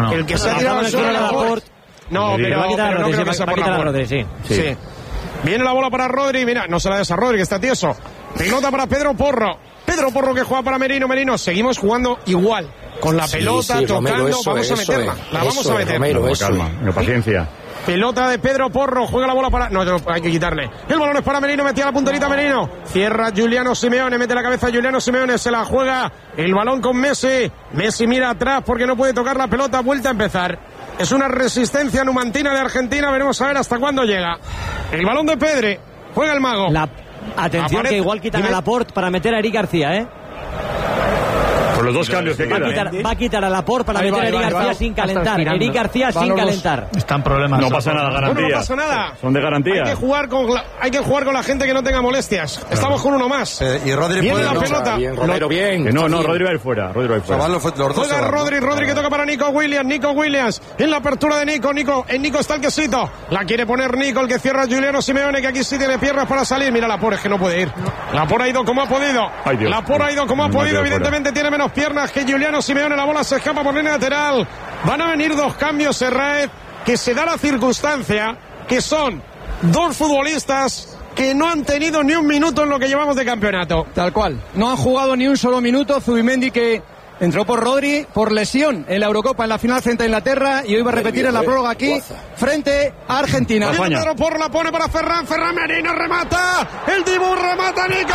No. El que se ha tirado al suelo a Laporte. No, pero no creo que sea por Laporte. Sí. Viene la bola para Rodri, mira, no se la des a Rodri, que está tieso. Pelota para Pedro Porro. Pedro Porro que juega para Merino. Seguimos jugando igual. Con la pelota, tocando, Romero, vamos a meterla. La vamos a meter. Romero, calma, paciencia. Pelota de Pedro Porro, juega la bola para... No, hay que quitarle. El balón es para Merino, metía la punterita Merino. Cierra Giuliano Simeone, mete la cabeza Giuliano Simeone, se la juega el balón con Messi. Messi mira atrás porque no puede tocar la pelota, vuelta a empezar. Es una resistencia numantina de Argentina, veremos a ver hasta cuándo llega. El balón de Pedre, juega el mago. Atención que igual quitan a Laporte para meter a Eric García, Por los dos cambios que quedan. Va a quitar a Laporte para meter a Eric García sin calentar. Eric García sin calentar. Están problemas. No pasa nada, garantías. No pasa nada. Son de garantía. Hay que jugar con la gente que no tenga molestias. Estamos con uno más. Y Rodri viene puede la pelota. Bien, Romero, bien. No, Rodri va a ir fuera. Juega Rodri que toca para Nico Williams. En la apertura de Nico. En Nico está el quesito. La quiere poner Nico, el que cierra Giuliano Simeone, que aquí sí tiene piernas para salir. Mira, Laporte es que no puede ir. Laporte ha ido como ha podido. Laporte ha ido como ha podido. Evidentemente tiene menos piernas que Giuliano Simeone, la bola se escapa por línea lateral. Van a venir dos cambios, Serraez, que se da la circunstancia que son dos futbolistas que no han tenido ni un minuto en lo que llevamos de campeonato. Tal cual, no han jugado ni un solo minuto. Zubimendi, que entró por Rodri por lesión en la Eurocopa en la final frente a Inglaterra, y hoy va a repetir en la prórroga aquí frente a Argentina. Pedro Porro la pone para Ferran Merino, remata, el Dibu remata, Nico.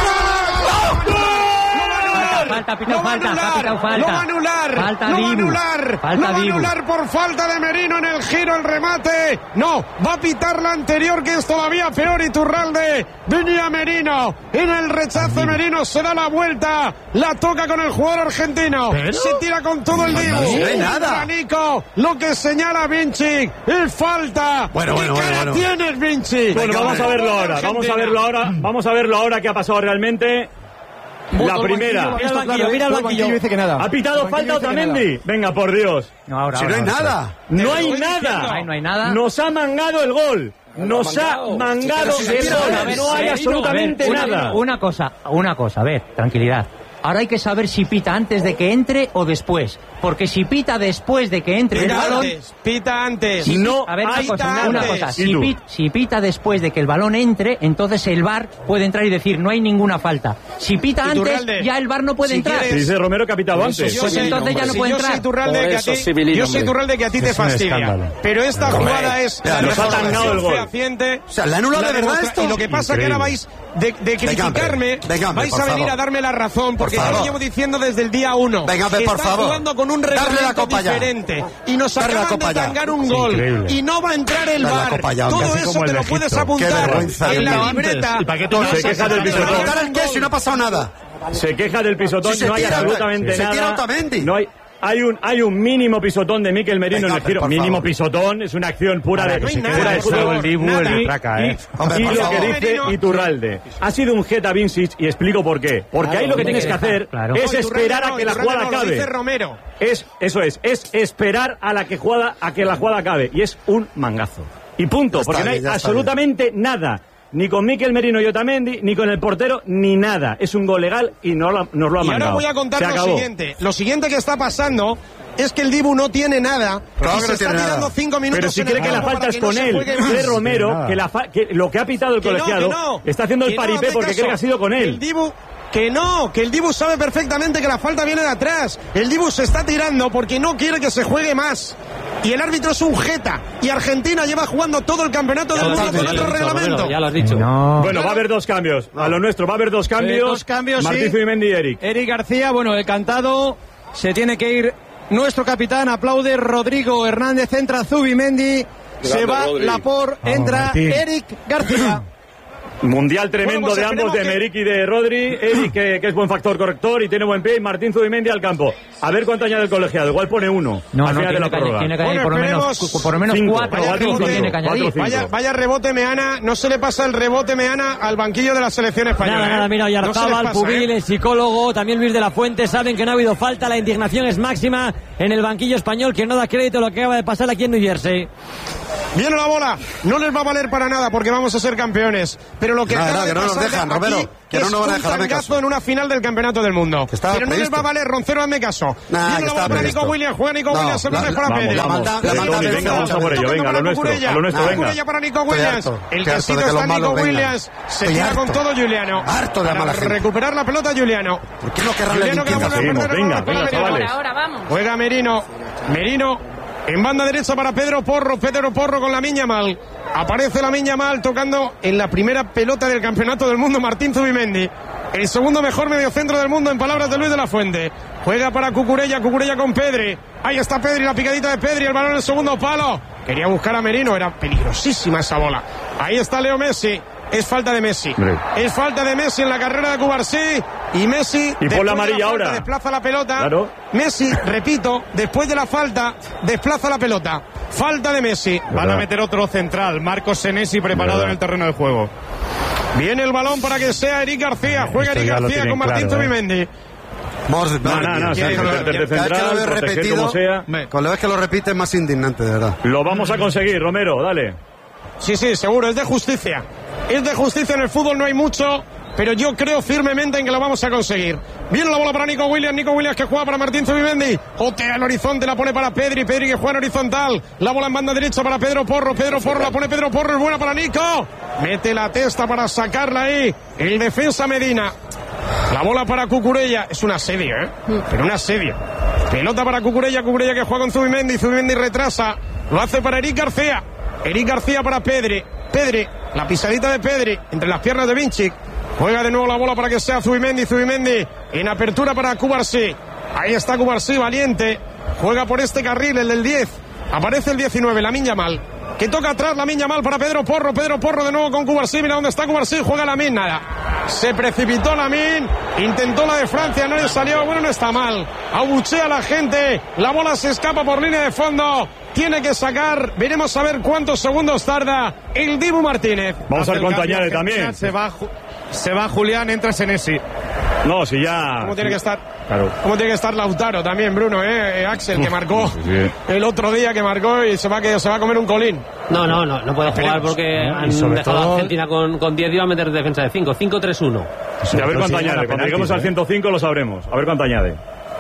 Lo va a anular por falta de Merino en el giro, el remate. No, va a pitar la anterior, que es todavía peor. Iturralde, venía Merino en el rechazo. Merino se da la vuelta, la toca con el jugador argentino. Se tira con todo el Dibu. No hay nada. Nico, lo que señala Vinci, es falta. Bueno. Tienes, Vinci. Bueno, vamos a verlo ahora. Vamos a verlo ahora qué ha pasado realmente. La primera. Mira el banquillo. Dice que nada. ¿Ha pitado falta Otamendi? Venga, por Dios. No hay nada. No hay nada. Nos ha mangado el gol. Nos ha mangado el gol. No hay absolutamente nada. Una cosa, a ver, tranquilidad. Ahora hay que saber si pita antes de que entre o después. Porque si pita después de que entre el balón... Pita antes. No, a ver, una cosa. Si pita después de que el balón entre, entonces el VAR puede entrar y decir no hay ninguna falta. Si pita antes, ya el VAR no puede entrar. Dice Romero que ha pitado antes. Pues entonces ya no puede entrar. Yo soy Iturralde, que a ti te fastidia. Pero esta jugada es la mejor fehaciente. O sea, ¿la anula de verdad esto? Y lo que pasa es que ahora vais de criticarme, vais a venir a darme la razón, porque yo lo llevo diciendo desde el día 1. Venga, por favor. Jugando con un reglamento diferente. Y nos acaban de tangar un gol. Y no va a entrar el VAR. Todo eso te lo puedes apuntar en la libreta. Se queja del pisotón. Si no ha pasado nada. Se queja del pisotón, no hay absolutamente nada. Se tira Otamendi. No hay un mínimo pisotón de Mikel Merino en el giro. Mínimo pisotón, es una acción pura de fútbol. Y lo que dice Iturralde. Ha sido un jeta Vincic, y explico por qué. Porque ahí lo que tienes que hacer es esperar a que la jugada acabe. Es esperar a que la jugada acabe. Y es un mangazo. Y punto, porque no hay absolutamente nada. Ni con Mikel Merino y Otamendi, ni con el portero, ni nada. Es un gol legal y nos lo ha mandado. Y ahora voy a contar lo siguiente. Lo siguiente que está pasando es que el Dibu no tiene nada. Claro, y se está tirando 5 minutos. Pero si cree que la falta es con él, cree Romero que lo que ha pitado el colegiado está haciendo el paripé porque cree que ha sido con él. El Dibu... Que el Dibu sabe perfectamente que la falta viene de atrás. El Dibu se está tirando porque no quiere que se juegue más. Y el árbitro es un jeta. Y Argentina lleva jugando todo el campeonato del mundo con otro reglamento. Ya lo has dicho. Bueno, va a haber dos cambios. A lo nuestro va a haber dos cambios. Martín Zubimendi y Eric. Eric García, el cantado. Se tiene que ir nuestro capitán. Aplaude Rodrigo Hernández. Entra Zubimendi. Se va Laporte. Entra Eric García. Mundial tremendo de ambos, de Merrick y de Rodri. Eric, que es buen factor corrector y tiene buen pie, y Martín Zubimendi al campo. A ver cuánto añade el colegiado. Igual pone 1 al final de la prórroga. Tiene que añadir por lo menos 4 o 5 tiene que añadir. Vaya rebote Meana, no se le pasa el rebote Meana al banquillo de la selección española. Nada, mira, Oyarzabal, Pubil, el psicólogo, también Luis de la Fuente, saben que no ha habido falta, la indignación es máxima en el banquillo español, que no da crédito a lo que acaba de pasar aquí en New Jersey. Viene la bola, no les va a valer para nada porque vamos a ser campeones. Pero lo que acaba de no nos pasar dejan, aquí Romero, que no nos van a dejar, un tangazo en una final del campeonato del mundo. Pero no les va a valer, Roncero, hazme caso. Viene la bola para Nico Williams, juega Nico Williams, el balón es para Pedri. Venga, vamos a por ello, venga, a lo nuestro, venga. Cucurella para Nico Williams, el quesito está Nico Williams, se tira con todo Juliano. Harto de mala gente. Recuperar la pelota Juliano. ¿Por qué no querrán la limpieza? Venga, chavales. Ahora vamos. Juega Merino en banda derecha para Pedro Porro con Lamine Yamal. Aparece Lamine Yamal tocando en la primera pelota del campeonato del mundo Martín Zubimendi, el segundo mejor mediocentro del mundo en palabras de Luis de la Fuente. Juega para Cucurella con Pedri. Ahí está Pedri, la picadita de Pedri, el balón en el segundo palo. Quería buscar a Merino, era peligrosísima esa bola. Ahí está Leo Messi. Es falta de Messi. Es falta de Messi en la carrera de Cubarsí. Y Messi. Y por la amarilla ahora. Desplaza la pelota. Claro. Messi, repito, después de la falta, desplaza la pelota. Falta de Messi. Van a meter otro central. Marcos Senesi preparado en el terreno de juego. Viene el balón para que sea Eric García. Juega Eric García con Martín Zubimendi. No, repetido. Con la vez que lo repite es más indignante, de verdad. Lo vamos a conseguir, Romero, dale. Sí, seguro, es de justicia. Es de justicia, en el fútbol no hay mucho, pero yo creo firmemente en que lo vamos a conseguir. Viene la bola para Nico Williams que juega para Martín Zubimendi. Jotea el horizonte, la pone para Pedri que juega en horizontal. La bola en banda derecha para Pedro Porro, la pone Pedro Porro, es buena para Nico. Mete la testa para sacarla ahí el defensa Medina. La bola para Cucurella, es un asedio, pero un asedio. Pelota para Cucurella que juega con Zubimendi retrasa, lo hace para Eric García para Pedri, la pisadita de Pedri entre las piernas de Vinci. Juega de nuevo la bola para que sea Zubimendi en apertura para Cubarsí. Ahí está Cubarsí, valiente. Juega por este carril, el del 10. Aparece el 19, Lamine Yamal, que toca atrás Lamine Yamal para Pedro Porro de nuevo con Cubarsí. Mira dónde está Cubarsí, juega Lamine, nada. Se precipitó Lamine, intentó la de Francia, no le salió. Bueno, no está mal. Abuchea a la gente, la bola se escapa por línea de fondo. Tiene que sacar, veremos a ver cuántos segundos tarda el Dibu Martínez. Vamos a ver cuánto añade también. Se va Julián, entra Senesi. No, si ya... ¿Cómo tiene que estar? Claro. ¿Cómo tiene que estar Lautaro también, Bruno? Axel, que marcó el otro día, y se va a comer un colín. No puede jugar porque han dejado a Argentina con 10 y va a meter defensa de 5. 5-3-1. Sí, a ver cuánto añade. Cuando lleguemos al 105 lo sabremos. A ver cuánto añade.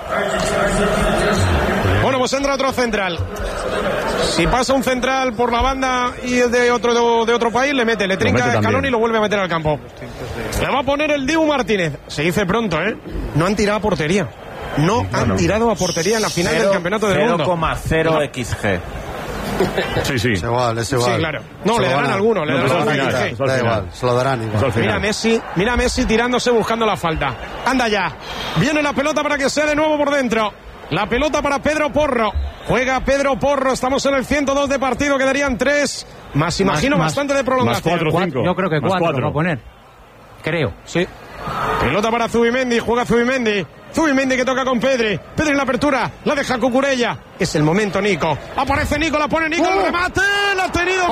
Bueno, pues entra otro central. Si pasa un central por la banda y es de otro país, le trinca de escalón y lo vuelve a meter al campo. Le va a poner el Dibu Martínez. Se dice pronto, No han tirado a portería. No han tirado a portería en la final del campeonato del mundo. 0,0 XG. Sí. Es igual. Sí, claro. No, le darán alguno. Da igual, se lo darán igual. Mira Messi tirándose buscando la falta. Anda ya. Viene la pelota para que sea de nuevo por dentro. La pelota para Pedro Porro. Juega Pedro Porro. Estamos en el 102 de partido. Quedarían 3. Más bastante de prolongación. Más 4, 5. Yo creo que 4 va a poner. Creo. Sí. Pelota para Zubimendi. Juega Zubimendi que toca con Pedri en la apertura, la deja Cucurella. Es el momento, Nico. Aparece Nico, la pone Nico, el remate. La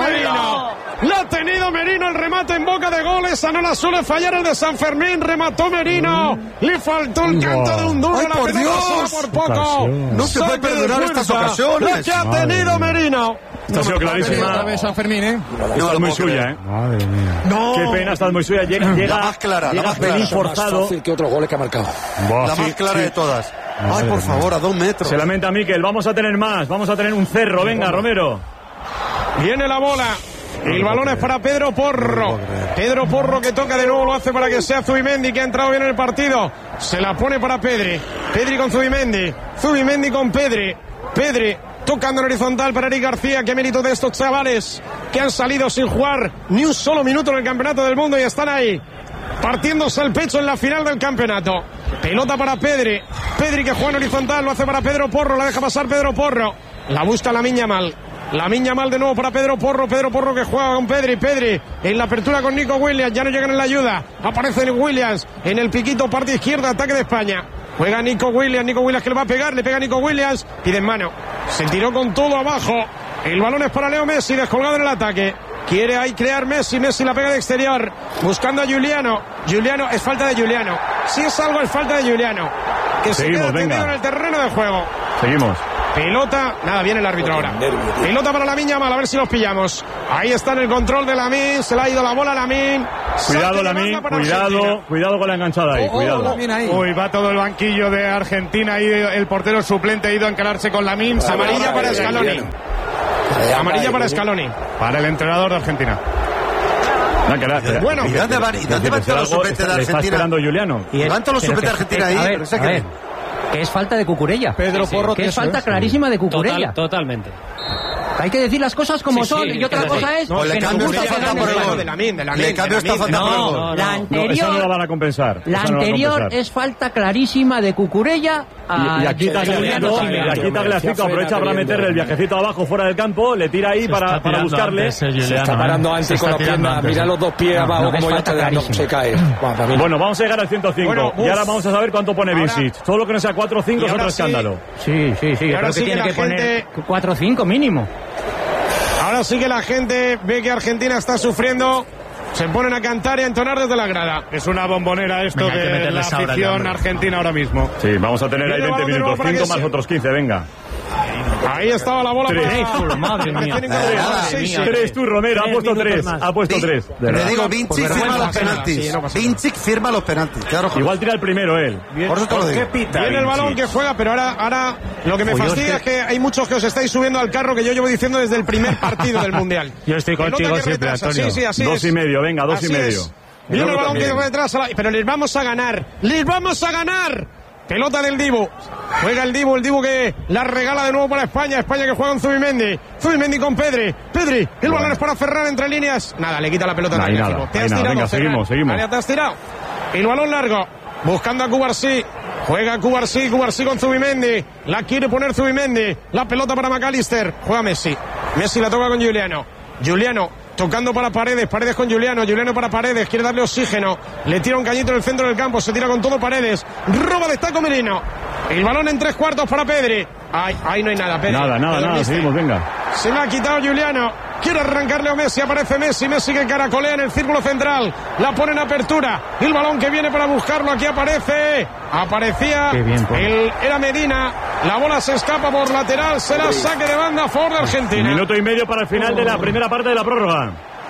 ha tenido Merino. El remate en boca de gol. Esa no la suele fallar el de San Fermín. Remató Merino. Le faltó el canto de un duro. ¡Ay, por Dios! Por poco. No se puede perdonar estas ocasiones. La que ha tenido Merino. Esta ha sido clarísima. San Fermín, Estás muy suya, Madre mía. No. Qué pena, estás muy suya. Llega la más clara, la más pelín forzado. Fácil que otros goles que ha marcado. La más clara de todas. Ay, por favor, a 2 metros. Se lamenta Miquel. Vamos a tener más. Vamos a tener un cerro. Venga, Romero. Viene la bola. El balón es para Pedro Porro. Pedro Porro que toca de nuevo, lo hace para que sea Zubimendi, que ha entrado bien en el partido. Se la pone para Pedri con Zubimendi con Pedri tocando en horizontal para Eric García. Qué mérito de estos chavales que han salido sin jugar ni un solo minuto en el campeonato del mundo y están ahí partiéndose el pecho en la final del campeonato. Pelota para Pedri que juega en horizontal, lo hace para Pedro Porro, la deja pasar Pedro Porro, la busca Lamine Yamal de nuevo para Pedro Porro que juega con Pedri en la apertura con Nico Williams, ya no llegan en la ayuda, aparece Williams en el piquito, parte izquierda, ataque de España. Juega Nico Williams que le va a pegar, le pega Nico Williams, pide en mano, se tiró con todo abajo. El balón es para Leo Messi, descolgado en el ataque. Quiere ahí crear Messi la pega de exterior, buscando a Juliano, es falta de Juliano. Si es algo, es falta de Juliano, que se queda tendido en el terreno de juego. Seguimos. Pelota, nada, viene el árbitro ahora. Pelota para Lamine Yamal, a ver si los pillamos. Ahí está en el control de Lamine, se le ha ido la bola a Lamine. Cuidado, Lamine, cuidado con la enganchada ahí, cuidado. Uy, va todo el banquillo de Argentina ahí, el portero suplente ha ido a encararse con Lamine. Amarilla para Scaloni. Amarilla para Scaloni. Para el entrenador de Argentina. Bueno, ¿y dónde van todos los suplentes de Argentina? Está esperando Juliano. ¿Van todos los suplentes de Argentina ahí? A ver, que es falta de Cucurella. Pedro Porro, que es falta clarísima de Cucurella. Totalmente. Hay que decir las cosas como son. Y otra cosa es que nos gusta falta por el gol. Le cambio esta falta por el gol. La anterior, eso no la van a compensar. La anterior es falta clarísima de Cucurella. Y aquí Tagliafico aprovecha para meterle el viajecito abajo fuera del campo, le tira ahí para buscarle. Se está parando antes con la pierna. Mira los dos pies abajo como ya está, se cae. Bueno, vamos a llegar al 105 y ahora vamos a saber cuánto pone Vincic. Todo lo que no sea 4 o 5 es otro escándalo. Sí. Ahora sí tiene que poner 4 o 5 mínimo. Ahora sí que la gente ve que Argentina está sufriendo. Se ponen a cantar y a entonar desde la grada. Es una bombonera esto de la afición argentina ahora mismo. Sí, vamos a tener ahí 20 minutos, 5 más otros 15, venga. Ahí estaba la bola. 3, madre mía. 3 tú, Romero, ha puesto 3. Ha puesto 3. Le digo, Vincic firma los penaltis. Vincic firma los penaltis. Igual tira el primero él. Por eso te lo digo. Viene el balón que juega, pero ahora lo que me fastidia es que hay muchos que os estáis subiendo al carro que yo llevo diciendo desde el primer partido del Mundial. Yo estoy contigo siempre, Antonio. Sí, así 2 y medio, venga, 2 y medio. Viene el balón que retrasa, pero les vamos a ganar. ¡Les vamos a ganar! Pelota del Dibu. Juega el Dibu que la regala de nuevo para España. España que juega con Zubimendi con Pedri. El balón es para Ferran entre líneas. Nada, le quita la pelota. Te has tirado. Venga, seguimos. Vale, te has tirado. El balón largo. Buscando a Cubarsí. Juega Cubarsí con Zubimendi. La quiere poner Zubimendi. La pelota para McAllister. Juega Messi la toca con Juliano tocando para Paredes con Juliano para Paredes, quiere darle oxígeno, le tira un cañito en el centro del campo, se tira con todo Paredes, roba de Taco Merino, el balón en 3/4 para Pedri, ahí no hay nada, Pedri. Nada, seguimos, venga. Se me ha quitado Juliano, quiere arrancarle a Messi, aparece Messi que caracolea en el círculo central, la pone en apertura, el balón que viene para buscarlo, aquí aparecía era Medina, la bola se escapa por lateral, será saque de banda a favor de Argentina. 1 minuto y medio para el final de la primera parte de la prórroga.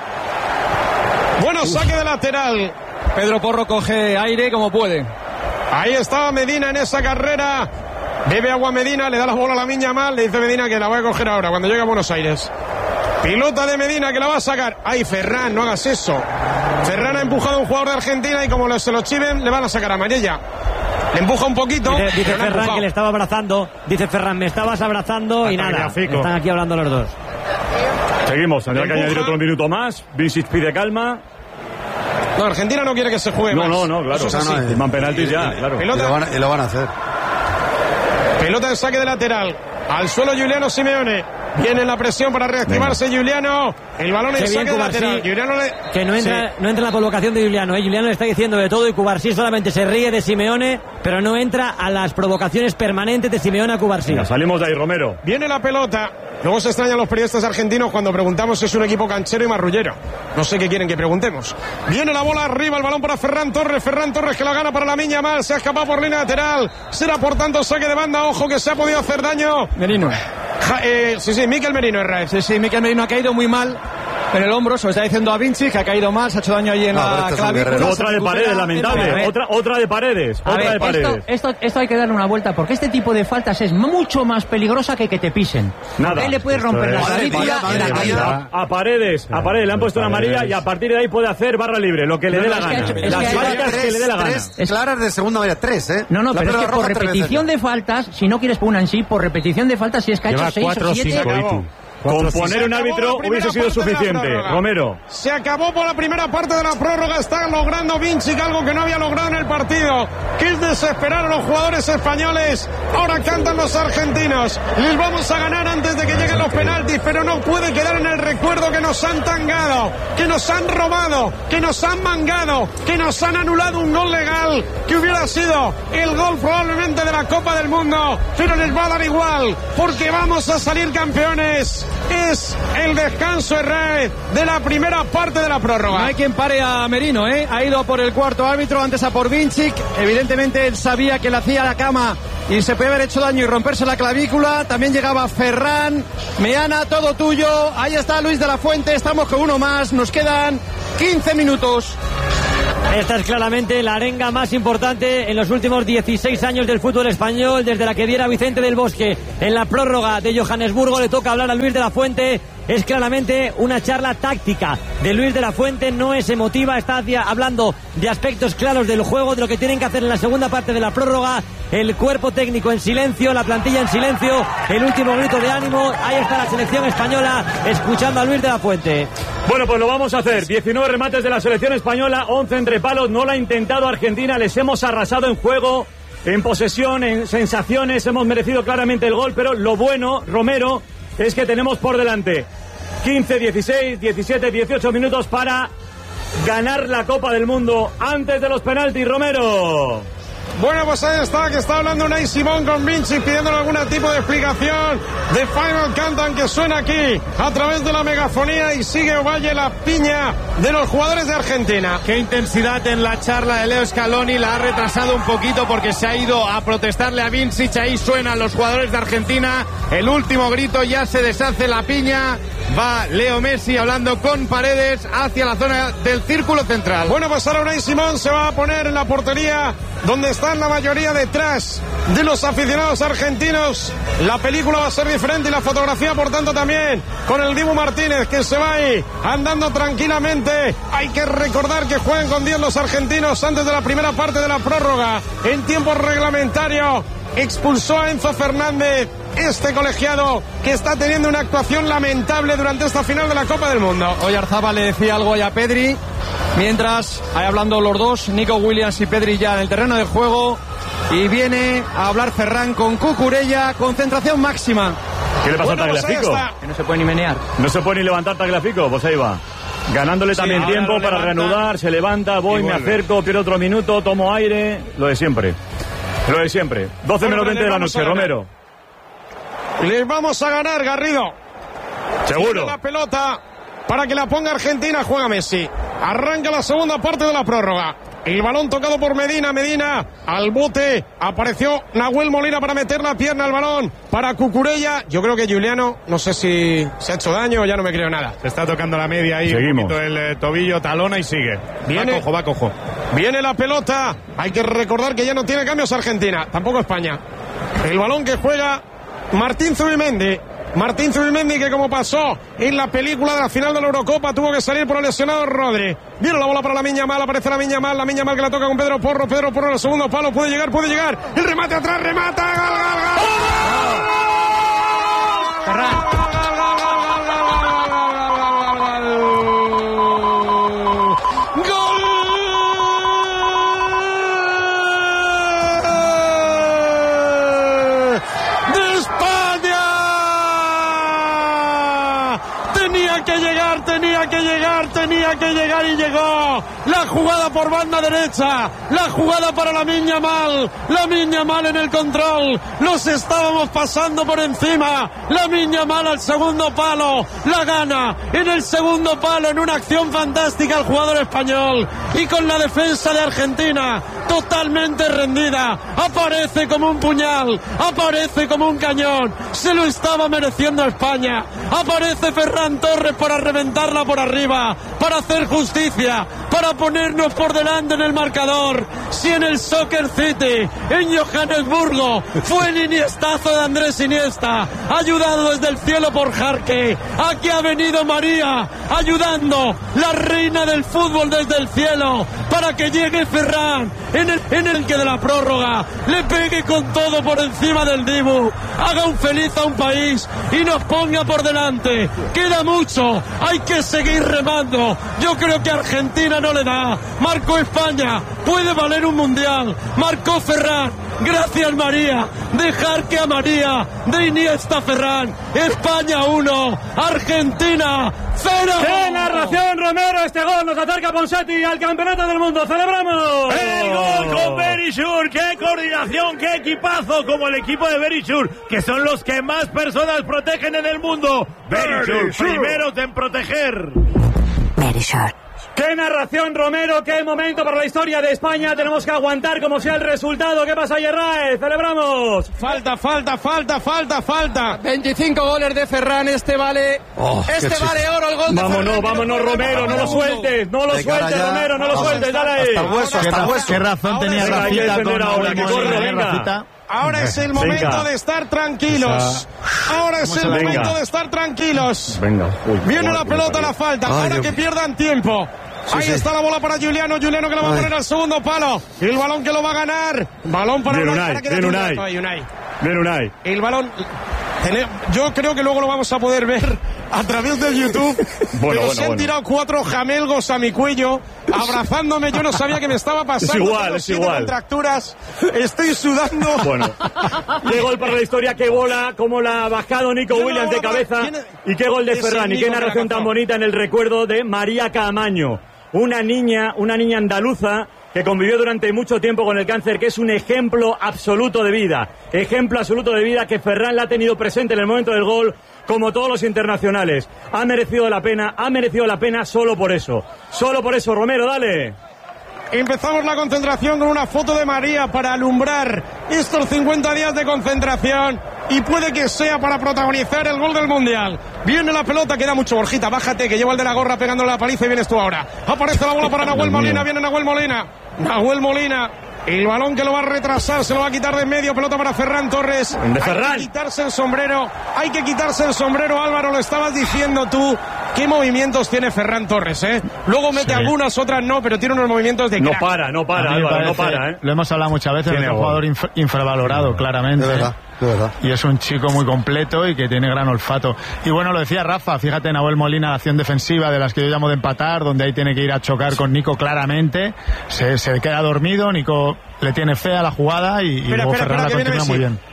Bueno, saque de lateral. Pedro Porro coge aire como puede. Ahí estaba Medina en esa carrera. Bebe agua Medina, le da la bola a Lamine Yamal, le dice Medina que la voy a coger ahora cuando llegue a Buenos Aires. Pilota de Medina que la va a sacar. ¡Ay, Ferran, no hagas eso! Ferran ha empujado a un jugador de Argentina y como se lo chiven, le van a sacar amarilla. Le empuja un poquito. Dice Ferran que le estaba abrazando. Dice Ferran, me estabas abrazando y nada. Están aquí hablando los dos. Seguimos, tendrá que añadir otro minuto más. Vincic pide calma. No, Argentina no quiere que se juegue más. No, claro. Van penaltis ya, claro. Pelota, y lo van a hacer. Pelota de saque de lateral. Al suelo Giuliano Simeone. Viene la presión para reactivarse Giuliano. El balón en saque de lateral. Que no entra en la colocación de Giuliano. Giuliano le está diciendo de todo y Cubarsí solamente se ríe de Simeone, pero no entra a las provocaciones permanentes de Simeone a Cubarsí. Salimos de ahí, Romero. Viene la pelota. Luego se extrañan los periodistas argentinos cuando preguntamos si es un equipo canchero y marrullero. No sé qué quieren que preguntemos. Viene la bola arriba, el balón para Ferran Torres que la gana para Lamine Yamal. Se ha escapado por línea lateral. Será por tanto saque de banda. Ojo que se ha podido hacer daño. Merino. Sí, Mikel Merino es Raez. Sí, Mikel Merino ha caído muy mal en el hombro, se lo está diciendo a Vinci, que ha caído mal, se ha hecho daño ahí en la clavícula. Otra de Paredes, lamentable. Otra de Paredes. Esto hay que darle una vuelta, porque este tipo de faltas es mucho más peligrosa que te pisen. Nada. Él le puede romper la clavícula en la caída. A Paredes le han puesto una amarilla y a partir de ahí puede hacer barra libre, lo que le dé la gana. Las faltas que le dé la gana. Tres claras de segunda amarilla, 3, ¿eh? No, pero es que por repetición de faltas, si no quieres por una en sí, por repetición de faltas, si es que ha hecho 6 o 7... Con poner un árbitro hubiese sido suficiente. Romero. Se acabó por la primera parte de la prórroga. Está logrando Vincic algo que no había logrado en el partido, que es desesperar a los jugadores españoles. Ahora cantan los argentinos. Les vamos a ganar antes de que lleguen los penaltis, pero no puede quedar en el recuerdo que nos han tangado, que nos han robado, que nos han mangado, que nos han anulado un gol legal, que hubiera sido el gol probablemente de la Copa del Mundo, pero les va a dar igual, porque vamos a salir campeones. Es el descanso de la primera parte de la prórroga. No hay quien pare a Merino, ¿eh? Ha ido a por el cuarto árbitro, antes a por Vincic. Evidentemente él sabía que le hacía la cama y se puede haber hecho daño y romperse la clavícula. También llegaba Ferran. Meana, todo tuyo. Ahí está Luis de la Fuente. Estamos con uno más. Nos quedan 15 minutos. Esta es claramente la arenga más importante en los últimos 16 años del fútbol español, desde la que diera Vicente del Bosque en la prórroga de Johannesburgo. Le toca hablar a Luis de la Fuente. Es claramente una charla táctica de Luis de la Fuente, no es emotiva, está hablando de aspectos claros del juego, de lo que tienen que hacer en la segunda parte de la prórroga. El cuerpo técnico en silencio, la plantilla en silencio, el último grito de ánimo. Ahí está la selección española escuchando a Luis de la Fuente. Bueno, pues lo vamos a hacer. 19 remates de la selección española, 11 entre palos. No lo ha intentado Argentina, les hemos arrasado en juego, en posesión, en sensaciones. Hemos merecido claramente el gol, pero lo bueno, Romero, es que tenemos por delante 15, 16, 17, 18 minutos para ganar la Copa del Mundo antes de los penaltis, Romero. Bueno, pues ahí está, que está hablando Unai Simón con Vinci, pidiéndole algún tipo de explicación de Final Countdown que suena aquí a través de la megafonía, y sigue Ovalle la piña de los jugadores de Argentina. Qué intensidad en la charla de Leo Scaloni, la ha retrasado un poquito porque se ha ido a protestarle a Vincic. Ahí suenan los jugadores de Argentina, el último grito, ya se deshace la piña. Va Leo Messi hablando con Paredes hacia la zona del círculo central. Bueno, pues ahora Unai Simón se va a poner en la portería, donde están la mayoría detrás de los aficionados argentinos. La película va a ser diferente y la fotografía, por tanto, también, con el Dibu Martínez, que se va ahí andando tranquilamente. Hay que recordar que juegan con 10 los argentinos antes de la primera parte de la prórroga. En tiempo reglamentario expulsó a Enzo Fernández, este colegiado que está teniendo una actuación lamentable durante esta final de la Copa del Mundo. Hoy Arzaba le decía algo a Pedri, mientras, ahí hablando los dos, Nico Williams y Pedri ya en el terreno de juego, y viene a hablar Ferran con Cucurella, concentración máxima. ¿Qué le pasa a Tagliafico? Que no se puede ni menear. No se puede ni levantar Tagliafico, pues ahí va. Ganándole también tiempo para reanudar, se levanta, voy, me acerco, pierdo otro minuto, tomo aire, lo de siempre. Lo de siempre. 12 menos 20 de la noche, Romero. Les vamos a ganar, Garrido. Seguro. Tiene la pelota para que la ponga Argentina, juega Messi. Arranca la segunda parte de la prórroga. El balón tocado por Medina. Medina al bote. Apareció Nahuel Molina para meter la pierna al balón para Cucurella. Yo creo que Giuliano, no sé si se ha hecho daño o ya no me creo nada. Se está tocando la media ahí. Seguimos. Un poquito el tobillo, talona y sigue. Viene, va cojo. Viene la pelota. Hay que recordar que ya no tiene cambios Argentina. Tampoco España. El balón que juega Martín Zubimendi. Martín Zubimendi, que como pasó en la película de la final de la Eurocopa, tuvo que salir por el lesionado Rodri. Viene la bola para Lamine Yamal, aparece Lamine Yamal que la toca con Pedro Porro en el segundo palo, puede llegar, el remate atrás, remata, ¡gol! Ferran. Tenía que llegar y llegó. La jugada por banda derecha, la jugada para Lamine Yamal en el control. Los estábamos pasando por encima. Lamine Yamal al segundo palo, la gana en el segundo palo, en una acción fantástica el jugador español, y con la defensa de Argentina totalmente rendida. Aparece como un puñal, aparece como un cañón. Se lo estaba mereciendo España. Aparece Ferran Torres para reventarla por arriba, para hacer justicia, para ponernos por delante en el marcador. Si en el Soccer City, en Johannesburgo, fue el iniestazo de Andrés Iniesta, ayudado desde el cielo por Jarque, aquí ha venido María, ayudando, la reina del fútbol desde el cielo, para que llegue Ferran en el que de la prórroga le pegue con todo por encima del Dibu, haga un feliz a un país y nos ponga por delante. Queda mucho, hay que seguir remando. Yo creo que Argentina no le da. Marcó España, puede valer un mundial. Marcó Ferran, Gracias, María. Dejar que a María de Iniesta Ferran. España 1, Argentina 0. ¡Qué narración, Romero! Este gol nos acerca Ponsati al campeonato del mundo. ¡Celebramos! ¡El gol con Verisur! ¡Qué coordinación! ¡Qué equipazo! Como el equipo de Verisur, que son los que más personas protegen en el mundo. Verisur, primeros en proteger. Verisur. ¡Qué narración, Romero! ¡Qué momento para la historia de España! Tenemos que aguantar como sea el resultado. ¿Qué pasa, Yerraez? ¡Celebramos! Falta. 25 goles de Ferran. Este vale oro, el gol de Ferran. Vámonos, Romero. No lo sueltes, Romero. No lo sueltes. Dale ahí. Hasta el hueso. ¿Qué razón tenía Rafita con ahora? Ahora es el momento de estar tranquilos. Viene la pelota a la falta. Ahora que pierdan tiempo. Ahí está la bola para Juliano que la va a poner al segundo palo. El balón que lo va a ganar. Balón para Unai. El balón. Yo creo que luego lo vamos a poder ver a través de YouTube. Se han tirado 4 jamelgos a mi cuello, abrazándome. Yo no sabía que me estaba pasando. Es igual. Contracturas. Estoy sudando. Bueno, qué gol para la historia, qué bola, cómo la ha bajado Nico Williams de cabeza. Y qué gol de Ferran. Y qué narración tan bonita en el recuerdo de María Caamaño. Una niña andaluza que convivió durante mucho tiempo con el cáncer, que es un ejemplo absoluto de vida que Ferran la ha tenido presente en el momento del gol, como todos los internacionales. Ha merecido la pena solo por eso, Romero, dale. Empezamos la concentración con una foto de María para alumbrar estos 50 días de concentración y puede que sea para protagonizar el gol del Mundial. Viene la pelota, queda mucho, Borjita, bájate, que lleva el de la gorra pegándole la paliza y vienes tú ahora. Aparece la bola para Nahuel Molina, viene Nahuel Molina. El balón que lo va a retrasar, se lo va a quitar de en medio, pelota para Ferran Torres. Hay que quitarse el sombrero, Álvaro, lo estabas diciendo tú. ¿Qué movimientos tiene Ferran Torres, Luego mete algunas, otras no, pero tiene unos movimientos de crack. No para, Álvaro, no para, Lo hemos hablado muchas veces, es un jugador infravalorado, claramente. De verdad. Y es un chico muy completo y que tiene gran olfato. Y bueno, lo decía Rafa, fíjate, Nahuel Molina, la acción defensiva de las que yo llamo de empatar, donde ahí tiene que ir a chocar con Nico claramente. Se queda dormido, Nico le tiene fe a la jugada y luego Ferran la continúa muy bien.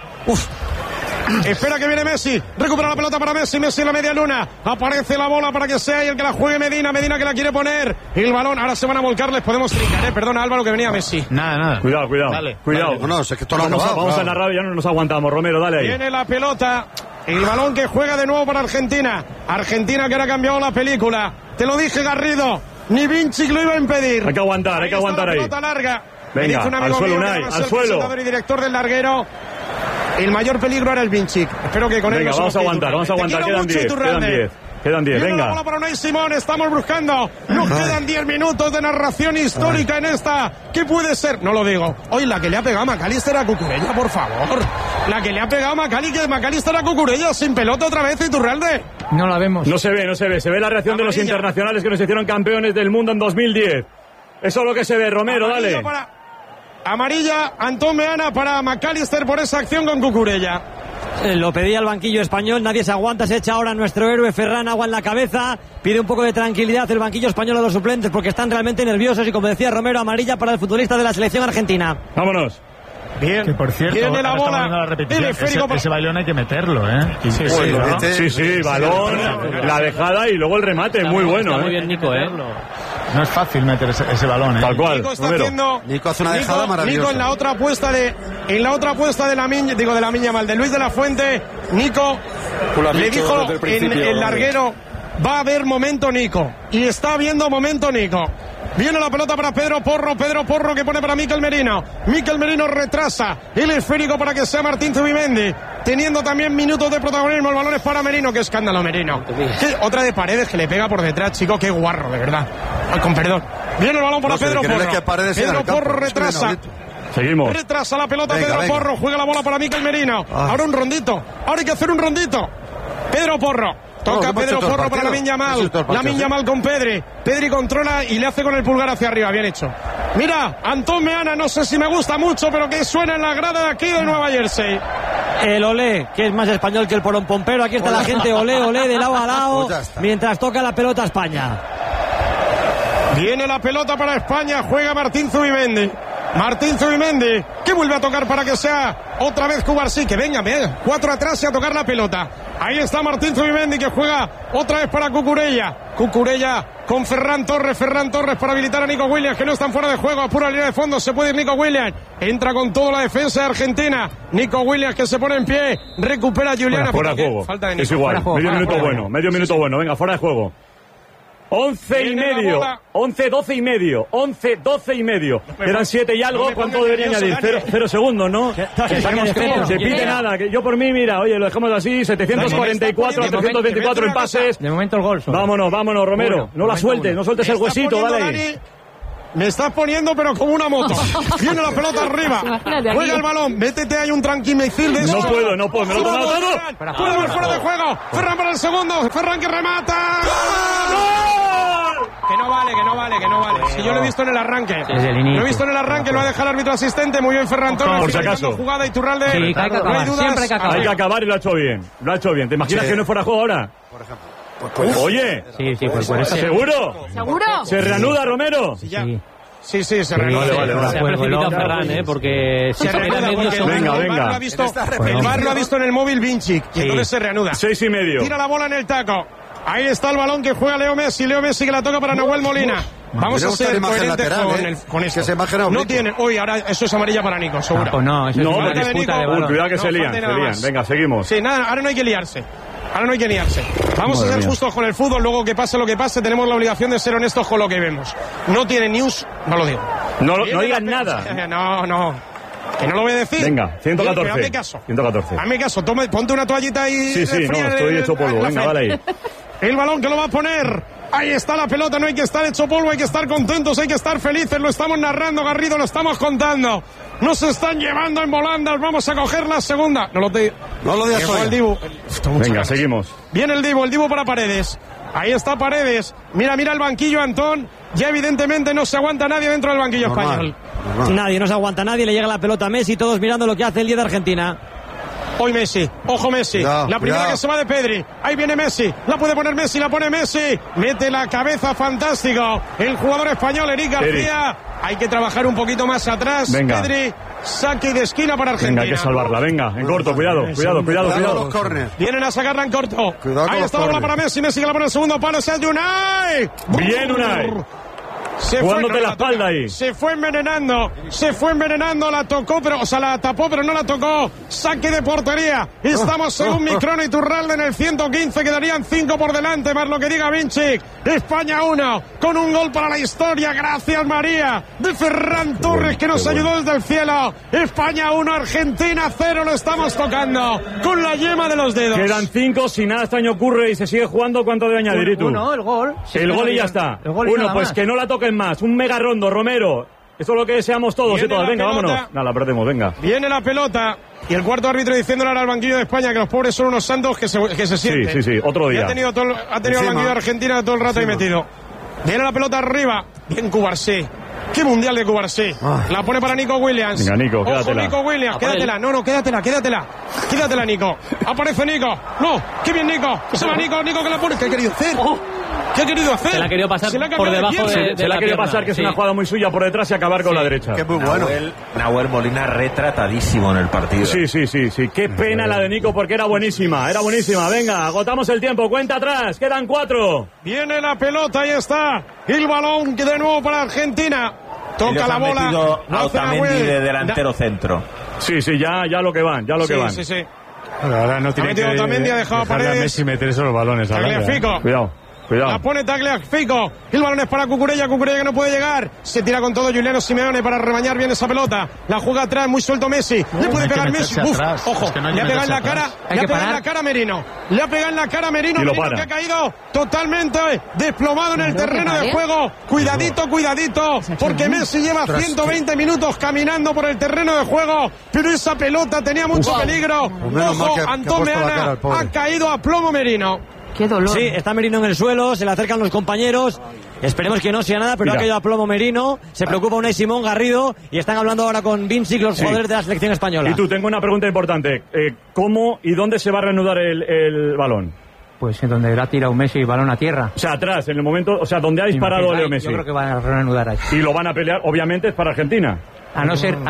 Espera que viene Messi, recupera la pelota para Messi en la media luna, aparece la bola para que sea el que la juegue Medina que la quiere poner, el balón, ahora se van a volcar, les podemos trincar, perdona Álvaro que venía Messi. Nada. Cuidado. Dale. No, es que esto no vamos a narrar, ya no nos aguantamos, Romero, dale ahí. Viene la pelota, el balón que juega de nuevo para Argentina que ahora ha cambiado la película, te lo dije Garrido, ni Vincic lo iba a impedir. Hay que aguantar ahí. Pelota larga. Venga, al suelo, Unai, al suelo. El director del larguero. El mayor peligro era el Vincic. Espero que con él no. Vamos a aguantar. Quedan 10, venga. La bola para Unai Simón, estamos buscando. Nos quedan 10 minutos de narración histórica en esta. ¿Qué puede ser? No lo digo. Hoy la que le ha pegado a McAllister a Cucurella, por favor. La que le ha pegado a McAllister a Cucurella sin pelota otra vez, Iturralde. No la vemos. No se ve. Se ve la reacción de los internacionales que nos hicieron campeones del mundo en 2010. Eso es lo que se ve, Romero, dale. Amarilla, Antón Meana para McAllister por esa acción con Cucurella. Lo pedía el banquillo español, nadie se aguanta, se echa ahora nuestro héroe Ferran agua en la cabeza, pide un poco de tranquilidad el banquillo español a los suplentes porque están realmente nerviosos y como decía Romero, amarilla para el futbolista de la selección argentina. Vámonos. Bien. Que por cierto, viene la bola. La repetición. Ese balón hay que meterlo, Sí, balón, la dejada y luego el remate, muy bueno. Muy bien Nico, No es fácil meter ese balón, Tal cual. Nico hace una dejada maravillosa. Nico en la otra apuesta de Lamine Yamal, de Luis de la Fuente. Nico le dijo en el larguero, va a haber momento Nico. Y está habiendo momento Nico. Viene la pelota para Pedro Porro que pone para Mikel Merino. Mikel Merino retrasa el esférico para que sea Martín Zubimendi, teniendo también minutos de protagonismo. El balón es para Merino, qué escándalo Merino. Otra de Paredes que le pega por detrás, chico, qué guarro, de verdad. Con perdón. Viene el balón para Pedro Porro. Pedro Porro retrasa. Seguimos. Retrasa la pelota Pedro Porro, juega la bola para Mikel Merino. Ahora un rondito. Ahora hay que hacer un rondito. Pedro Porro. Toca Pedro Porro para Lamine Yamal. Lamine Yamal con Pedri. Pedri controla y le hace con el pulgar hacia arriba. Bien hecho. Mira, Antón Meana, no sé si me gusta mucho, pero que suena en la grada de aquí de Nueva Jersey. El olé, que es más español que el porón pompero. Aquí está la gente, olé, de lado a lado, mientras toca la pelota España. Viene la pelota para España, juega Martín Zubimendi. Martín Zubimendi, que vuelve a tocar para que sea otra vez Cubarsí, que venga, 4 atrás y a tocar la pelota. Ahí está Martín Zubimendi, que juega otra vez para Cucurella. Cucurella con Ferran Torres para habilitar a Nico Williams, que no están fuera de juego, apura la línea de fondo, se puede ir Nico Williams, entra con toda la defensa de Argentina. Nico Williams, que se pone en pie, recupera a Juliana. Fuera de juego, falta de Nico. Es igual, medio minuto bueno, venga, fuera de juego. 11 y medio, 11, 12 y medio, 11, 12 y medio. Quedan 7 y algo, ¿cuánto debería añadir? 0 segundos, ¿no? Se pide nada, que yo por mí, mira, oye, lo dejamos así, 744 a 324 en pases. De momento el gol. Vámonos, Romero, no la sueltes, no sueltes el huesito, dale ahí. Me estás poniendo, pero como una moto. Viene la pelota arriba. Juega el balón. Métete ahí un tranquimicil de eso. No puedo. Me lo he tomado todo. Fuera de juego. Ferran para el segundo. Ferran que remata. Que no vale. Si yo lo he visto en el arranque. Lo he visto en el arranque. Lo ha dejado el árbitro asistente. Muy bien, Ferran Torres. Por si acaso. Jugada Iturralde. Sí, hay que acabar. Siempre hay que acabar. Hay que acabar y lo ha hecho bien. ¿Te imaginas que no fuera juego ahora? Por ejemplo. Oye, sí, pues por eso. ¿Seguro? ¿Se reanuda, Romero? Sí, se reanuda. Vale. Se ha precipitado a Ferran, porque se reanuda porque venga. El VAR lo ha visto en el móvil Vinicic y entonces se reanuda. 6 y medio. Tira la bola en el taco. Ahí está el balón que juega Leo Messi que la toca para Nahuel Molina. Vamos a ser coherentes con esto. Esa imagen no tienen. Hoy ahora eso es amarilla para Nico, seguro. No, eso es una disputa de balón. Cuidado que se lían. Venga, seguimos. Sí, nada, ahora no hay que liarse. Vamos a ser justos con el fútbol. Luego que pase lo que pase, tenemos la obligación de ser honestos con lo que vemos. No tiene news, no lo digo. No digan nada. No. Que no lo voy a decir. Venga, 114. Pero hazme caso. 114. Hazme caso. Ponte una toallita ahí. Sí, estoy hecho polvo. Venga, dale ahí. El balón que lo va a poner. Ahí está la pelota, no hay que estar hecho polvo, hay que estar contentos, hay que estar felices, lo estamos narrando, Garrido, lo estamos contando. Nos están llevando en volandas, vamos a coger la segunda. No lo digas hoy. El Dibu. Venga, seguimos. Viene el Dibu para Paredes. Ahí está Paredes. Mira el banquillo, Antón. Ya evidentemente no se aguanta nadie dentro del banquillo español. Nadie, no se aguanta nadie, le llega la pelota a Messi, todos mirando lo que hace el 10 de Argentina. Hoy Messi, ojo Messi, la primera que se va de Pedri, ahí viene Messi, la puede poner Messi, la pone Messi, mete la cabeza, fantástico, el jugador español Eric García, hay que trabajar un poquito más atrás, venga. Pedri, saque de esquina para Argentina. Venga, hay que salvarla, venga, en corto, cuidado. Vienen a sacarla en corto, ahí está la bola para Messi que la pone en el segundo palo, es Unai. Bien Unai. Jugándote la espalda ahí. Se fue envenenando, la tocó, la tapó, pero no la tocó. Saque de portería. Estamos según Micron y Turralde en el 115, quedarían 5 por delante, más lo que diga Vinicic. España 1, con un gol para la historia, gracias María, de Ferran Torres, que nos ayudó desde el cielo. España 1, Argentina 0, lo estamos tocando con la yema de los dedos. Quedan 5, si nada extraño ocurre y se sigue jugando, ¿cuánto debe añadir tú? Uno, el gol. El gol y ya está. Uno, pues que no la toquen más. Un mega rondo, Romero. Eso es lo que deseamos todos y todas. Venga, vámonos. No, la perdemos, venga. Viene la pelota. Y el cuarto árbitro diciéndole ahora al banquillo de España que los pobres son unos santos que se sienten. Sí, otro día. Ha tenido el banquillo de Argentina todo el rato ahí metido. Viene la pelota arriba. Bien Cubarsí. ¡Qué mundial de Cubarsí! La pone para Nico Williams. Venga, Nico, quédatela. Nico Williams, quédatela. No, quédatela. Quédatela, Nico. Aparece Nico. No, qué bien Nico. Se va Nico que la pone. ¿Qué ha querido hacer? ¿Qué ha querido hacer? Se la ha querido pasar por debajo de se la ha querido pasar, que es una jugada muy suya por detrás y acabar con la derecha. Qué muy bueno. Nahuel Molina retratadísimo en el partido. Sí. Qué pena la de Nico porque era buenísima. Venga, agotamos el tiempo. Cuenta atrás. Quedan 4. Viene la pelota, ahí está. El balón que de nuevo para Argentina. Toca la bola. A Otamendi de delantero centro. Sí, ya lo que van, Sí. Ahora no tiene que Otamendi, ha dejado a Paredes. Messi meter esos balones. Tagliafico. Cuidado. La pone Tagliafico. El balón es para Cucurella que no puede llegar. Se tira con todo Juliano Simeone para rebañar bien esa pelota. La juega atrás, muy suelto Messi. Le puede pegar Messi. Ojo, le ha pegado en la cara. Le ha pegado en la cara a Merino. Merino que ha caído totalmente desplomado en el terreno de juego. Cuidadito. Porque Messi lleva 120 minutos caminando por el terreno de juego. Pero esa pelota tenía mucho peligro. Ojo, Antón Meana ha caído a plomo Merino. Qué dolor. Sí, está Merino en el suelo, se le acercan los compañeros. Esperemos que no sea nada, pero ha caído a plomo Merino. Se preocupa Unai Simón, Garrido, y están hablando ahora con Vinicic, los jugadores de la selección española. Y tú, tengo una pregunta importante. ¿Cómo y dónde se va a reanudar el balón? Pues en donde le ha tirado Messi el balón a tierra. O sea, atrás, en el momento, donde ha disparado Leo Messi. Yo creo que van a reanudar ahí. Y lo van a pelear, obviamente, es para Argentina. A no ser...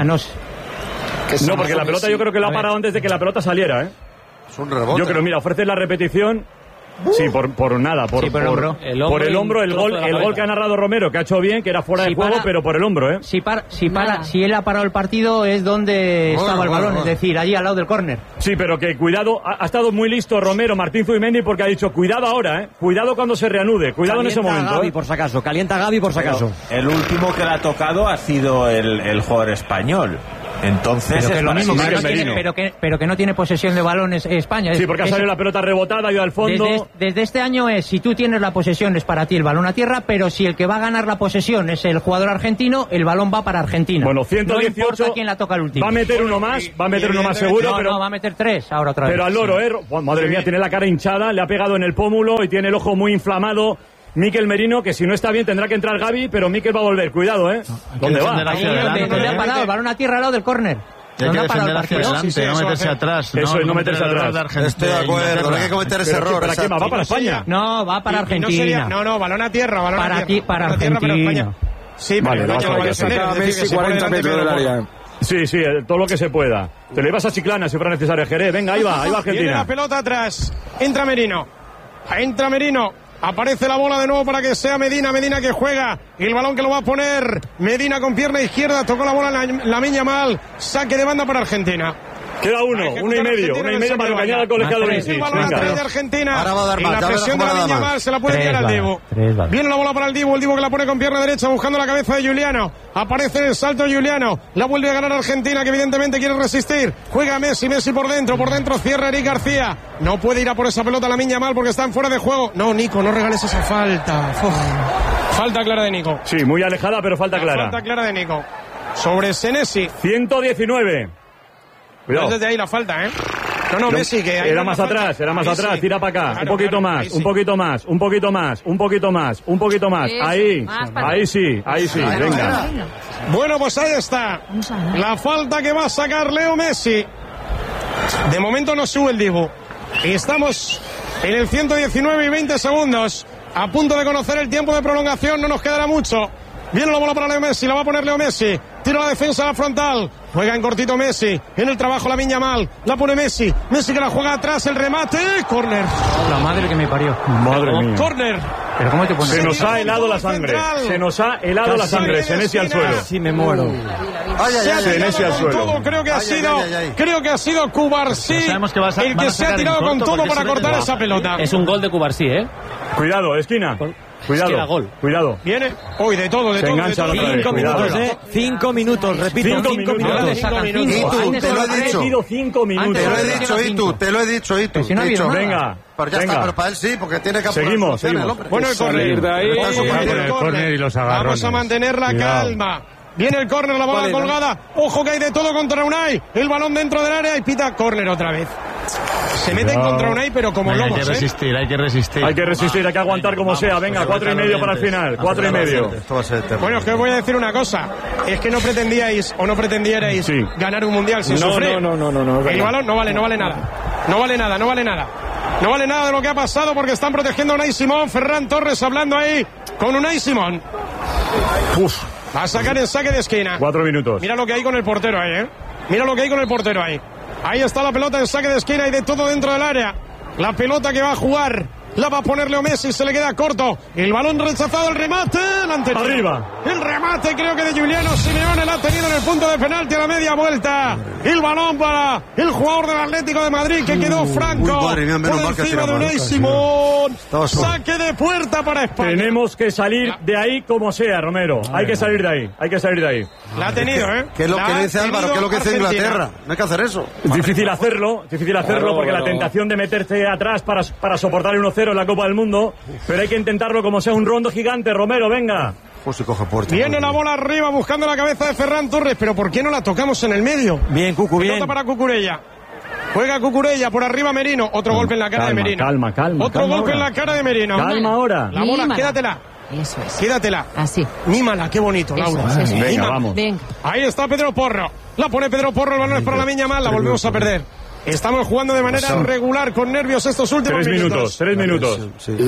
No, porque la pelota yo creo que la ha parado antes de que la pelota saliera, ¿eh? Es un rebote. Yo creo, mira, ofrece la repetición. Sí, por nada, por el hombro, el gol que ha narrado Romero, que ha hecho bien, que era fuera de juego, pero por el hombro, ¿eh? Si él ha parado el partido es donde estaba el balón, es decir, allí al lado del córner. Sí, pero que cuidado, ha estado muy listo Romero, Martín Zubimendi, porque ha dicho, cuidado ahora, cuidado cuando se reanude, cuidado calienta en ese momento. Gavi, por si acaso, calienta Gavi por si acaso. El último que le ha tocado ha sido el jugador español. Entonces pero que lo mismo, pero que no tiene posesión de balones España. Sí, porque ha salido la pelota rebotada, ha ido al fondo. Desde este año es, si tú tienes la posesión es para ti el balón a tierra, pero si el que va a ganar la posesión es el jugador argentino, el balón va para Argentina. Bueno, 118. No importa quién la toca el último. Va a meter uno más seguro, pero... No, va a meter 3 ahora otra vez. Pero al loro, madre mía, tiene la cara hinchada, le ha pegado en el pómulo y tiene el ojo muy inflamado. Mikel Merino, que si no está bien tendrá que entrar Gavi, pero Mikel va a volver, cuidado, ¿Dónde va? ¿Dónde ha parado? El balón a tierra al lado del córner. Hay que defender hacia adelante, no meterse atrás. Eso es, no meterse atrás. Estoy de acuerdo, no hay que cometer ese error. ¿Para qué va? ¿Va para España? No, va para Argentina. No, balón a tierra, para Argentina. Sí, vale, Messi 40 metros del área. Sí, todo lo que se pueda. Te le vas a Chiclana si fuera necesario, Jerez. Venga, ahí va Argentina. Viene la pelota atrás. Entra Merino. Aparece la bola de nuevo para que sea Medina que juega. El balón que lo va a poner Medina con pierna izquierda. Tocó la bola Lamine Yamal. Saque de banda para Argentina. Queda uno y medio para que añada el colegiado Vinicius. El balón atrás de Argentina. Ahora va a dar y más, la presión de Lamine Yamal se la puede enviar al Dibu. Viene la bola para el Dibu que la pone con pierna derecha buscando la cabeza de Giuliano. Aparece en el salto Giuliano. La vuelve a ganar Argentina, que evidentemente quiere resistir. Juega Messi por dentro cierra Eric García. No puede ir a por esa pelota Lamine Yamal porque están fuera de juego. No, Nico, no regales esa falta. Falta clara de Nico. Sí, muy alejada, pero falta clara. Falta clara de Nico. Sobre Senesi. 119. Cuidado. No es desde ahí la falta, No, Messi, que era más atrás, tira para acá, claro, un poquito más. Ahí sí, venga. Bueno, pues ahí está. La falta que va a sacar Leo Messi. De momento no sube el Dibu. Y estamos en el 119 y 20 segundos. A punto de conocer el tiempo de prolongación, no nos quedará mucho. Viene la bola para Leo Messi, la va a poner Leo Messi. Tira la defensa a la frontal. Juega en cortito Messi. En el trabajo Lamine Yamal. La pone Messi. Messi que la juega atrás. El remate. Córner. La madre que me parió. Madre mía. Córner. ¿Pero cómo te pones? Se nos ha helado la sangre. Senesi al suelo. Sí, me muero. Senesi al suelo. Creo que ha sido Cubarsí el que se ha tirado con todo para cortar esa pelota. Es un gol de Cubarsí, Cuidado, esquina. Cuidado. Viene. Hoy de todo. Se engancha la 5 minutos, 5 minutos, repito. 5 minutos. Te lo he dicho. 5 minutos. Te lo he dicho. Venga. Pero ya está, pero para él sí, porque tiene que seguimos. Bueno, el córner. Vamos a mantener la calma. Viene el córner, la bola colgada. Ojo que hay de todo contra Unai. El balón dentro del área y pita córner otra vez. Se meten contra Unai, pero como lobos. Hay que resistir. Hay que aguantar como sea. Venga, 4,5 para el final. 4,5. Bueno, es que os voy a decir una cosa. Es que no pretendíais o no pretendierais ganar un mundial sin sufrir. No. El balón no vale nada. No vale nada de lo que ha pasado porque están protegiendo a Unai Simón. Ferran Torres hablando ahí con Unai Simón. Va a sacar el saque de esquina. 4 minutos. Mira lo que hay con el portero ahí, Ahí está la pelota en saque de esquina y de todo dentro del área. La pelota que va a jugar la va a poner Leo Messi, se le queda corto. El balón rechazado, el remate. Arriba. El remate creo que de Giuliano Simeone la ha tenido en el punto de penalti a la media vuelta. El balón para el jugador del Atlético de Madrid que quedó franco. Por encima de Unai Simón. Saque de puerta para España. Tenemos que salir de ahí como sea, Romero. Hay que salir de ahí. La ha tenido, ¿Qué es lo que dice Álvaro? ¿Qué es lo que dice Inglaterra? No hay que hacer eso. Es difícil hacerlo porque la tentación de meterse atrás para soportar el 1-0 en la Copa del Mundo, pero hay que intentarlo como sea un rondo gigante. Romero, venga. Viene la bola arriba buscando la cabeza de Ferran Torres, pero ¿por qué no la tocamos en el medio? Bien, Cucu, bien. Pelota para Cucurella. Juega Cucurella por arriba Merino. Otro golpe en la cara de Merino. Calma. Otro golpe en la cara de Merino. Calma ahora. La bola, quédatela. Eso es. Quédatela. Así. Mímala, qué bonito, Laura. Eso. Venga, vamos. Venga. Ahí está Pedro Porro. La pone Pedro Porro, el balón es para Lamine Yamal, la volvemos a perder. Estamos jugando de manera regular, con nervios estos últimos 3 minutos.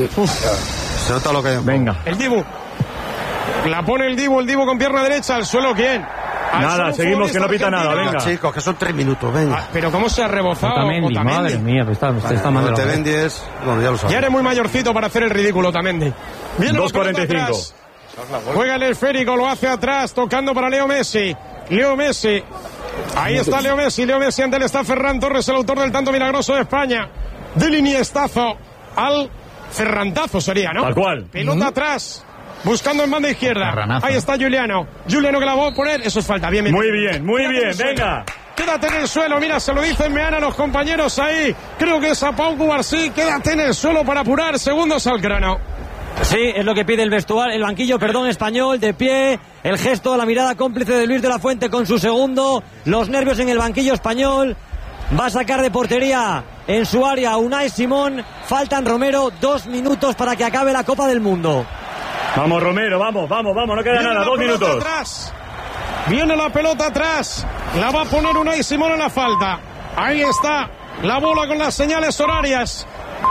Se nota lo que hay. Venga. El Dibu. La pone el Dibu con pierna derecha. Al suelo, ¿quién? Nada, seguimos, que no pita nada, venga. Chicos, que son 3 minutos, venga. Pero cómo se ha rebozado Otamendi, madre mía, está mal. Otamendi es... Bueno, ya lo sabes. Ya eres muy mayorcito para hacer el ridículo, Otamendi. 2.45. Juega el esférico, lo hace atrás, tocando para Leo Messi. Ahí está Leo Messi ante él está Ferran Torres, el autor del tanto milagroso de España. Del iniestazo al Ferrantazo sería, ¿no? Tal cual. Pelota atrás, buscando en banda izquierda. Ahí está Juliano que la va a poner, eso es falta. Bien. Muy bien, venga. Quédate en el suelo, mira, se lo dicen Meana a los compañeros ahí. Creo que es a Pau Cubarsí, quédate en el suelo para apurar segundos al crono. Sí, es lo que pide el banquillo español, de pie, el gesto, la mirada cómplice de Luis de la Fuente con su segundo, los nervios en el banquillo español. Va a sacar de portería en su área Unai Simón. Faltan, Romero, 2 minutos para que acabe la Copa del Mundo. Vamos, Romero, vamos, no queda nada, 2 minutos. Atrás. Viene la pelota atrás, la va a poner Unai Simón en la falta. Ahí está la bola con las señales horarias.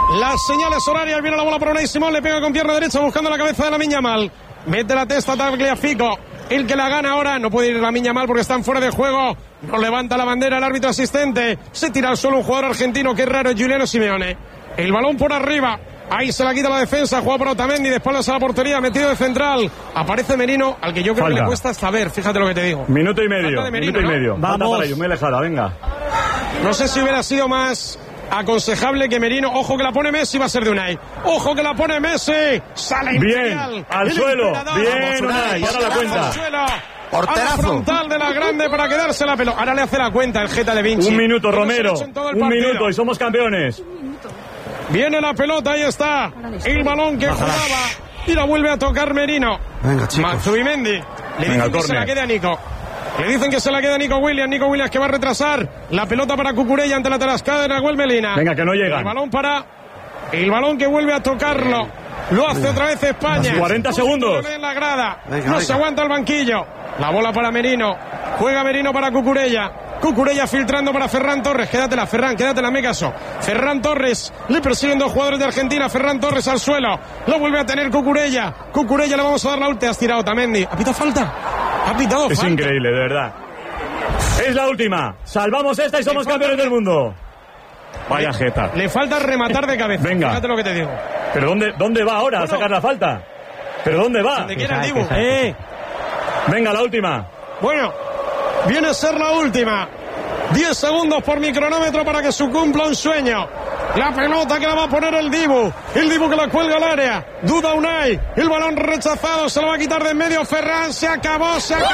Viene la bola para Unai Simón, le pega con pierna derecha buscando la cabeza de Lamine Yamal. Mete la testa Tagliafico, el que la gana ahora. No puede ir Lamine Yamal porque están fuera de juego. No levanta la bandera el árbitro asistente. Se tira al suelo un jugador argentino, que es raro, Giuliano Simeone. El balón por arriba, ahí se la quita la defensa, juega por Otamendi, de espaldas a la portería, metido de central. Aparece Merino, al que yo creo que le cuesta saber, fíjate lo que te digo. Minuto y medio. Vamos. Para Yumel Lejada, venga. No sé si hubiera sido más aconsejable que Merino. Ojo que la pone Messi, va a ser de Unai. Ojo que la pone Messi. Sale bien, al suelo. Bien, Unai, ahora la cuenta. Porterazo. A la frontal de la grande para quedarse la pelota. Ahora le hace la cuenta el Geta de Vinci. 1 minuto, Romero. 1 minuto y somos campeones. Viene la pelota, ahí está. El balón que jugaba y la vuelve a tocar Merino. Venga, chicos. Zubimendi. Le dicen que se la quede a Nico. Nico Williams que va a retrasar la pelota para Cucurella ante la tarascada de Nahuel Melina. Venga, que no llega. El balón que vuelve a tocarlo. Lo hace otra vez España. 40 segundos. En la grada. Se aguanta el banquillo. La bola para Merino. Juega Merino para Cucurella. Filtrando para Ferran Torres. Quédatela, Ferran, Mecaso. Ferran Torres. Le persiguen 2 jugadores de Argentina. Ferran Torres al suelo. Lo vuelve a tener Cucurella. Le vamos a dar la última. Has tirado Otamendi. ¿Ha pitado falta? Es increíble, de verdad. Es la última. Salvamos esta y somos campeones del mundo. Vaya jeta. Le falta rematar de cabeza. Venga. Fíjate lo que te digo. ¿Pero dónde va ahora a sacar la falta? ¿Pero dónde va? Donde quiera el Dibu. Venga, la última. Bueno, viene a ser la última. 10 segundos por mi cronómetro para que se cumpla un sueño. La pelota que la va a poner el Dibu que la cuelga al área. Duda Unai. El balón rechazado, se lo va a quitar de en medio Ferran. Se acabó.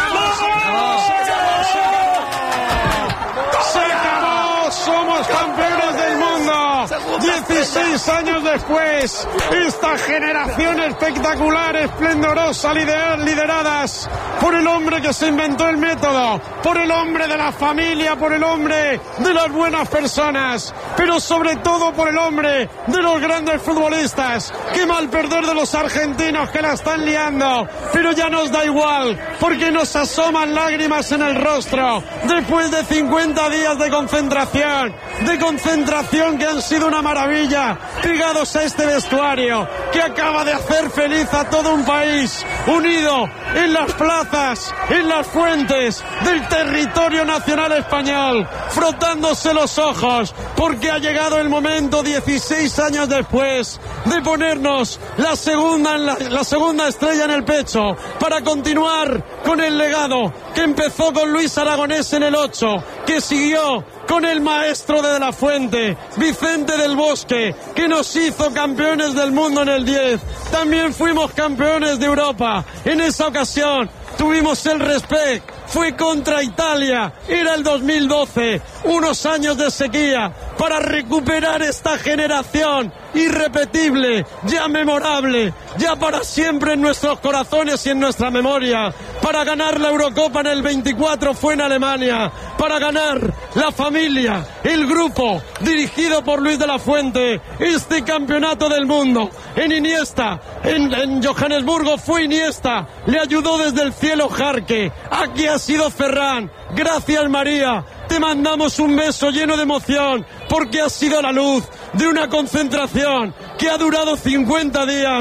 Somos campeones del mundo. 16 años después, esta generación espectacular, esplendorosa, lideradas por el hombre que se inventó el método, por el hombre de la familia, por el hombre de las buenas personas, pero sobre todo por el hombre de los grandes futbolistas. Qué mal perder de los argentinos que la están liando, pero ya nos da igual, porque nos asoman lágrimas en el rostro después de 50 días de concentración que han sido una maravilla, pegados a este vestuario que acaba de hacer feliz a todo un país, unido en las plazas, en las fuentes del territorio nacional español, frotándose los ojos, porque ha llegado el momento, 16 años después, de ponernos la segunda estrella en el pecho, para continuar con el legado que empezó con Luis Aragonés en el 8, que siguió con el maestro de la Fuente, Vicente del Bosque, que nos hizo campeones del mundo en el 10. También fuimos campeones de Europa. En esa ocasión tuvimos el respect. Fue contra Italia. Era el 2012. Unos años de sequía para recuperar esta generación irrepetible, ya memorable, ya para siempre en nuestros corazones y en nuestra memoria. Para ganar la Eurocopa en el 24 fue en Alemania. Para ganar la familia, el grupo dirigido por Luis de la Fuente, este campeonato del mundo. En Iniesta, en Johannesburgo fue Iniesta. Le ayudó desde el cielo Jarque. Aquí ha sido Ferran. Gracias, María. Te mandamos un beso lleno de emoción, porque has sido la luz de una concentración que ha durado 50 días,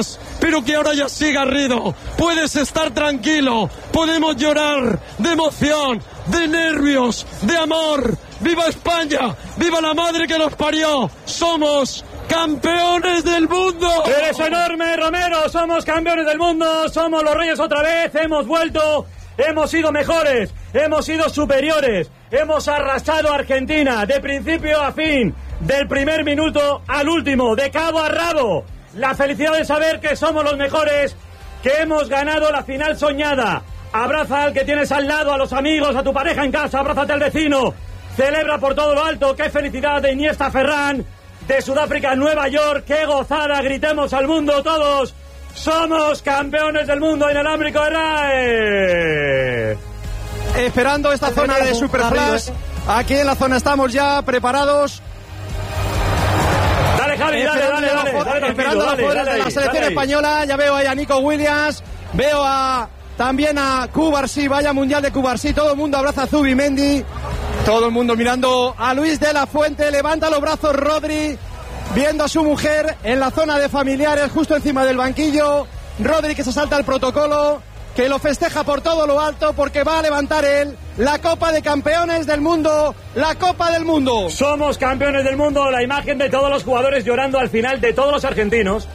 pero que ahora ya sí, Garrido, puedes estar tranquilo, podemos llorar de emoción, de nervios, de amor. ¡Viva España! ¡Viva la madre que nos parió! ¡Somos campeones del mundo! ¡Eres enorme, Romero! ¡Somos campeones del mundo! ¡Somos los reyes otra vez! ¡Hemos vuelto! ¡Hemos sido mejores! ¡Hemos sido superiores! ¡Hemos arrasado a Argentina de principio a fin! ¡Del primer minuto al último! ¡De cabo a rabo! La felicidad de saber que somos los mejores, que hemos ganado la final soñada. Abraza al que tienes al lado, a los amigos, a tu pareja en casa, abrázate al vecino. Celebra por todo lo alto. ¡Qué felicidad de Iniesta Ferran! De Sudáfrica a Nueva York. ¡Qué gozada! Gritemos al mundo todos. ¡Somos campeones del mundo inalámbrico de RAE! Esperando esta zona de Superflash. Aquí en la zona estamos ya preparados. Dale, Javi, dale. Esperando los jugadores de la selección española. Ya veo ahí a Nico Williams. Veo también a Cubarsí. Vaya mundial de Cubarsí. Todo el mundo abraza a Zubimendi. Todo el mundo mirando a Luis de la Fuente. Levanta los brazos Rodri, viendo a su mujer en la zona de familiares, justo encima del banquillo. Rodri que se salta el protocolo, que lo festeja por todo lo alto, porque va a levantar él la Copa de Campeones del Mundo. La Copa del Mundo. Somos campeones del mundo. La imagen de todos los jugadores llorando al final, de todos los argentinos.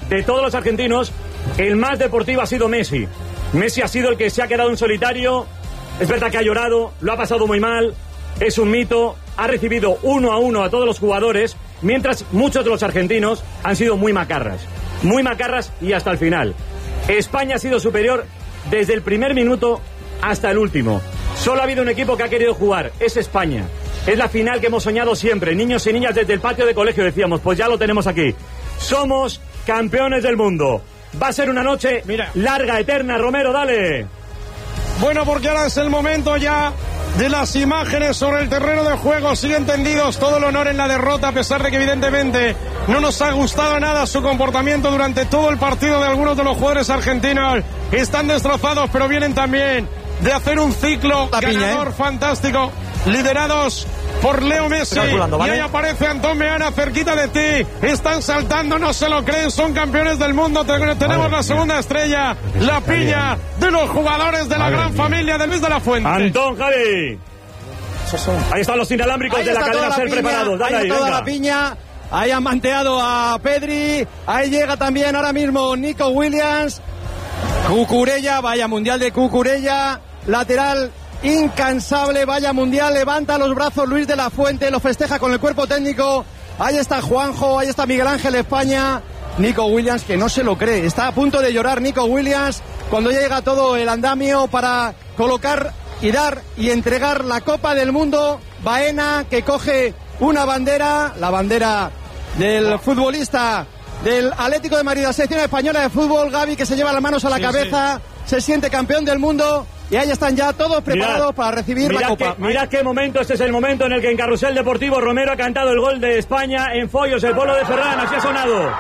El más deportivo ha sido Messi. Messi ha sido el que se ha quedado en solitario. Es verdad que ha llorado, lo ha pasado muy mal. Es un mito, ha recibido 1-1 a todos los jugadores, mientras muchos de los argentinos han sido muy macarras y hasta el final. España ha sido superior desde el primer minuto hasta el último. Solo ha habido un equipo que ha querido jugar, es España. Es la final que hemos soñado siempre, niños y niñas desde el patio de colegio decíamos, pues ya lo tenemos aquí. Somos campeones del mundo. Va a ser una noche larga, eterna. Romero, dale. Bueno, porque ahora es el momento ya de las imágenes sobre el terreno de juego. Siguen tendidos, todo el honor en la derrota, a pesar de que evidentemente no nos ha gustado nada su comportamiento durante todo el partido de algunos de los jugadores argentinos. Están destrozados, pero vienen también de hacer un ciclo ganador fantástico, liderados por Leo Messi. Y ahí aparece Antón Meana cerquita de ti. Están saltando, no se lo creen, son campeones del mundo. Tenemos la segunda estrella, la piña de los jugadores de la gran familia de Luis de la Fuente. Antón, Javi. Ahí están los inalámbricos de la cadena Ser preparados. Dale ahí, toda la piña. Ahí han manteado a Pedri. Ahí llega también ahora mismo Nico Williams. Cucurella, vaya mundial de Cucurella. Lateral incansable, vaya mundial, levanta los brazos Luis de la Fuente, lo festeja con el cuerpo técnico. Ahí está Juanjo, ahí está Miguel Ángel España. Nico Williams, que no se lo cree, está a punto de llorar Nico Williams cuando llega todo el andamio para colocar y dar y entregar la Copa del Mundo. Baena, que coge una bandera, la bandera del futbolista del Atlético de Madrid, la selección española de fútbol. Gavi, que se lleva las manos a la cabeza, se siente campeón del mundo. Y ahí están ya todos preparados para recibir la Copa. Mirad qué momento, este es el momento en el que en Carrusel Deportivo Romero ha cantado el gol de España en Follos, el pueblo de Ferran, así ha sonado.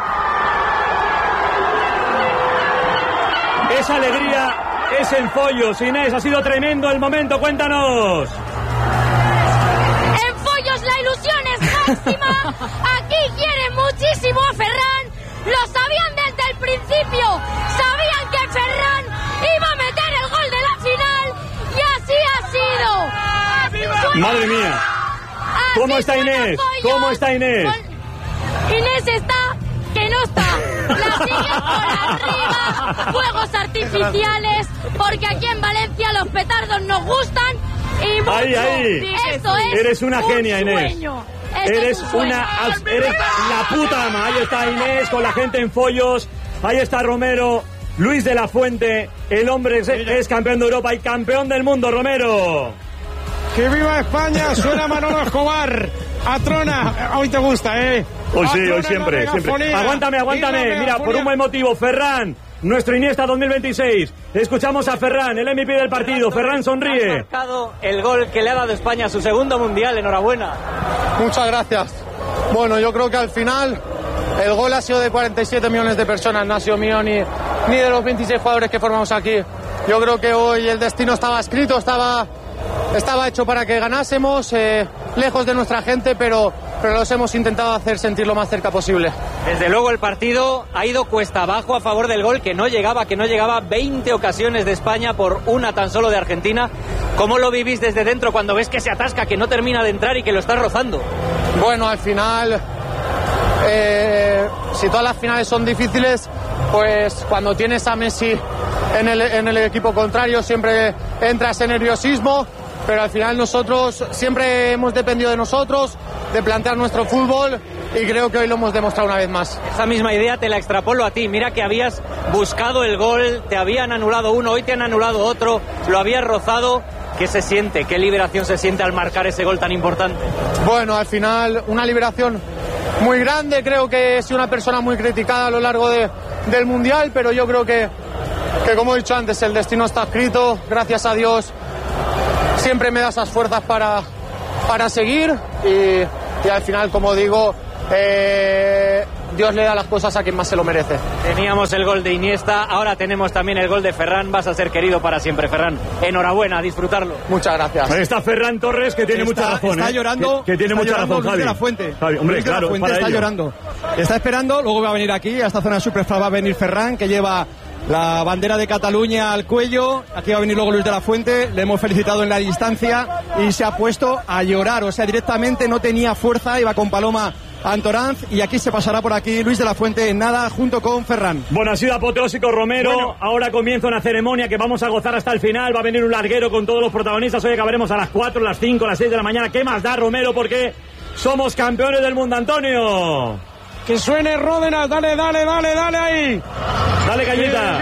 Esa alegría es en Follos, Inés, ha sido tremendo el momento, cuéntanos. En Follos la ilusión es máxima, aquí quieren muchísimo a Ferran, lo sabían desde el principio, sabían que Ferran iba a meter el gol de la final y así ha sido. Madre mía. ¿Cómo está Inés? ¿Cómo está Inés? Inés está que no está. La siguen por arriba. Fuegos artificiales, porque aquí en Valencia los petardos nos gustan y mucho. Ahí. Esto es. Eres una genia, Inés. Eres eres la puta ama. Ahí está Inés con la gente en Follos. Ahí está Romero. Luis de la Fuente, el hombre que es campeón de Europa y campeón del mundo, Romero. ¡Que viva España! Suena Manolo Escobar. Atrona. Hoy te gusta, ¿eh? Hoy sí, hoy siempre. Aguántame. Mira, por un buen motivo, Ferran, nuestro Iniesta 2026. Escuchamos a Ferran, el MVP del partido. Ferran sonríe. Ha marcado el gol que le ha dado España a su segundo mundial. Enhorabuena. Muchas gracias. Bueno, yo creo que al final el gol ha sido de 47 millones de personas, no ha sido mío ni de los 26 jugadores que formamos aquí. Yo creo que hoy el destino estaba escrito, estaba hecho para que ganásemos, lejos de nuestra gente, pero los hemos intentado hacer sentir lo más cerca posible. Desde luego el partido ha ido cuesta abajo a favor del gol, que no llegaba 20 ocasiones de España por una tan solo de Argentina. ¿Cómo lo vivís desde dentro cuando ves que se atasca, que no termina de entrar y que lo está rozando? Bueno, al final, si todas las finales son difíciles, pues cuando tienes a Messi en el equipo contrario siempre entra ese nerviosismo, pero al final nosotros siempre hemos dependido de nosotros, de plantear nuestro fútbol, y creo que hoy lo hemos demostrado una vez más. Esa misma idea te la extrapolo a ti. Mira que habías buscado el gol, te habían anulado uno, hoy te han anulado otro, lo habías rozado. ¿Qué se siente? ¿Qué liberación se siente al marcar ese gol tan importante? Bueno, al final una liberación muy grande. Creo que he sido una persona muy criticada a lo largo del Mundial, pero yo creo que como he dicho antes, el destino está escrito. Gracias a Dios siempre me da esas fuerzas para seguir, y al final, como digo, Dios le da las cosas a quien más se lo merece. Teníamos el gol de Iniesta, ahora tenemos también el gol de Ferran. Vas a ser querido para siempre, Ferran. Enhorabuena, a disfrutarlo. Muchas gracias. Ahí está Ferran Torres, que tiene mucha razón. Está llorando. Que tiene mucha razón, Luis Javi. de la Fuente. Javi, hombre, Luis de claro, la Fuente está llorando. Está esperando, luego va a venir aquí, a esta zona de Superstar va a venir Ferran, que lleva la bandera de Cataluña al cuello. Aquí va a venir luego Luis de la Fuente. Le hemos felicitado en la distancia y se ha puesto a llorar. O sea, directamente no tenía fuerza, iba con Paloma Antoranz, y aquí se pasará por aquí Luis de la Fuente en nada junto con Ferran. Bueno, ha sido apoteósico, Romero. Bueno, ahora comienza una ceremonia que vamos a gozar hasta el final. Va a venir un larguero con todos los protagonistas. Hoy acabaremos a las 4, las 5, las 6 de la mañana. ¿Qué más da, Romero? Porque somos campeones del mundo, Antonio. Que suene Ródenas, dale ahí. Dale, Cañita.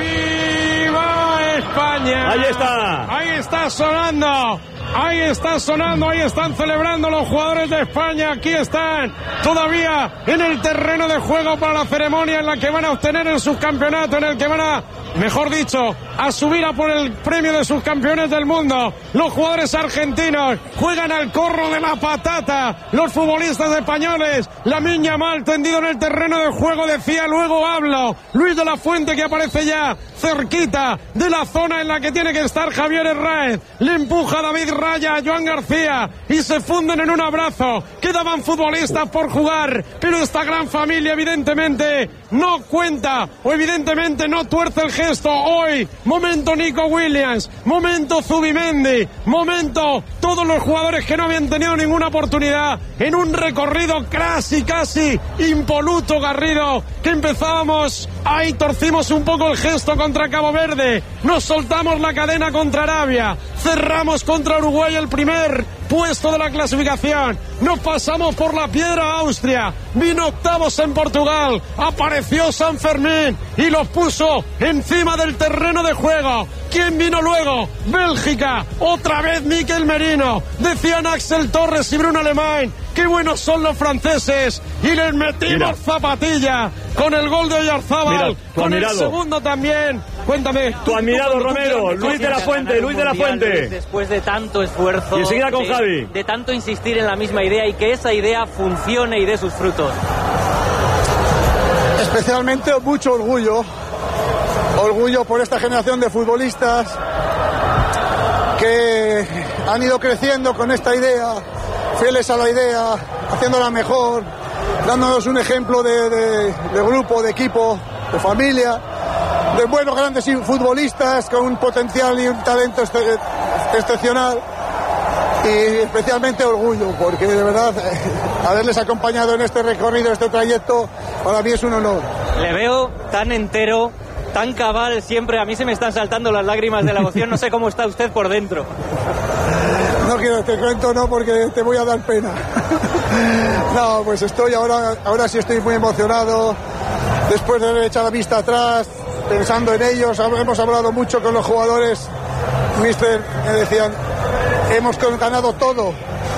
¡Viva España! Ahí está. Ahí está sonando. Ahí está sonando, ahí están celebrando los jugadores de España. Aquí están todavía en el terreno de juego para la ceremonia en la que van a obtener el subcampeonato, en el que van a, mejor dicho, a subir a por el premio de subcampeones del mundo. Los jugadores argentinos juegan al corro de la patata. Los futbolistas españoles, Lamine Yamal tendido en el terreno de juego, decía luego hablo. Luis de la Fuente, que aparece ya cerquita de la zona en la que tiene que estar Javier Herráez. Le empuja David Raya a Joan García y se funden en un abrazo. Quedaban futbolistas por jugar, pero esta gran familia evidentemente no cuenta, o evidentemente no tuerce el gesto. Hoy, momento Nico Williams, momento Zubimendi, momento todos los jugadores que no habían tenido ninguna oportunidad en un recorrido casi impoluto, Garrido, que empezábamos, ahí torcimos un poco el gesto contra Cabo Verde, nos soltamos la cadena contra Arabia, cerramos contra Uruguay el primer puesto de la clasificación, nos pasamos por la piedra a Austria, vino octavos en Portugal, apareció San Fermín y los puso encima del terreno de juego. ¿Quién vino luego? Bélgica, otra vez Mikel Merino, decían Axel Torres y Bruno Alemán, qué buenos son los franceses, y les metimos zapatilla con el gol de Oyarzábal, con el segundo también. Cuéntame. Tu admirado, Romero, Luis de la Fuente, Luis de la Fuente. Después de tanto esfuerzo, y enseguida con Javi, de tanto insistir en la misma idea y que esa idea funcione y dé sus frutos. Especialmente mucho orgullo por esta generación de futbolistas que han ido creciendo con esta idea, fieles a la idea, haciéndola mejor, dándonos un ejemplo de grupo, de equipo, de familia, de buenos grandes futbolistas con un potencial y un talento excepcional, y especialmente orgullo, porque de verdad haberles acompañado en este recorrido, este trayecto, para mí es un honor. Le veo tan entero, tan cabal siempre. A mí se me están saltando las lágrimas de la emoción. No sé cómo está usted por dentro. No quiero, te cuento no, porque te voy a dar pena. No, pues estoy ahora sí estoy muy emocionado. Después de haber echado la vista atrás, pensando en ellos, hemos hablado mucho con los jugadores. Mister, me decían, hemos ganado todo.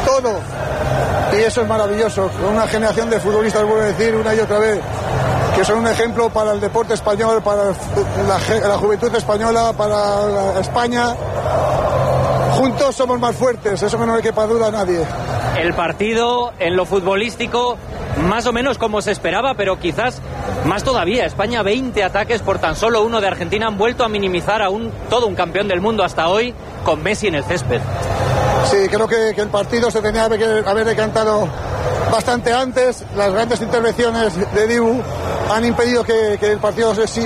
Y eso es maravilloso. Una generación de futbolistas, vuelvo a decir una y otra vez, que son un ejemplo para el deporte español, para la juventud española, para España. Juntos somos más fuertes, eso no le quepa duda a nadie. El partido en lo futbolístico más o menos como se esperaba, pero quizás más todavía. España 20 ataques por tan solo uno de Argentina. Han vuelto a minimizar a todo un campeón del mundo hasta hoy con Messi en el césped. Sí, creo que el partido se tenía que haber decantado bastante antes. Las grandes intervenciones de Dibu han impedido que el partido se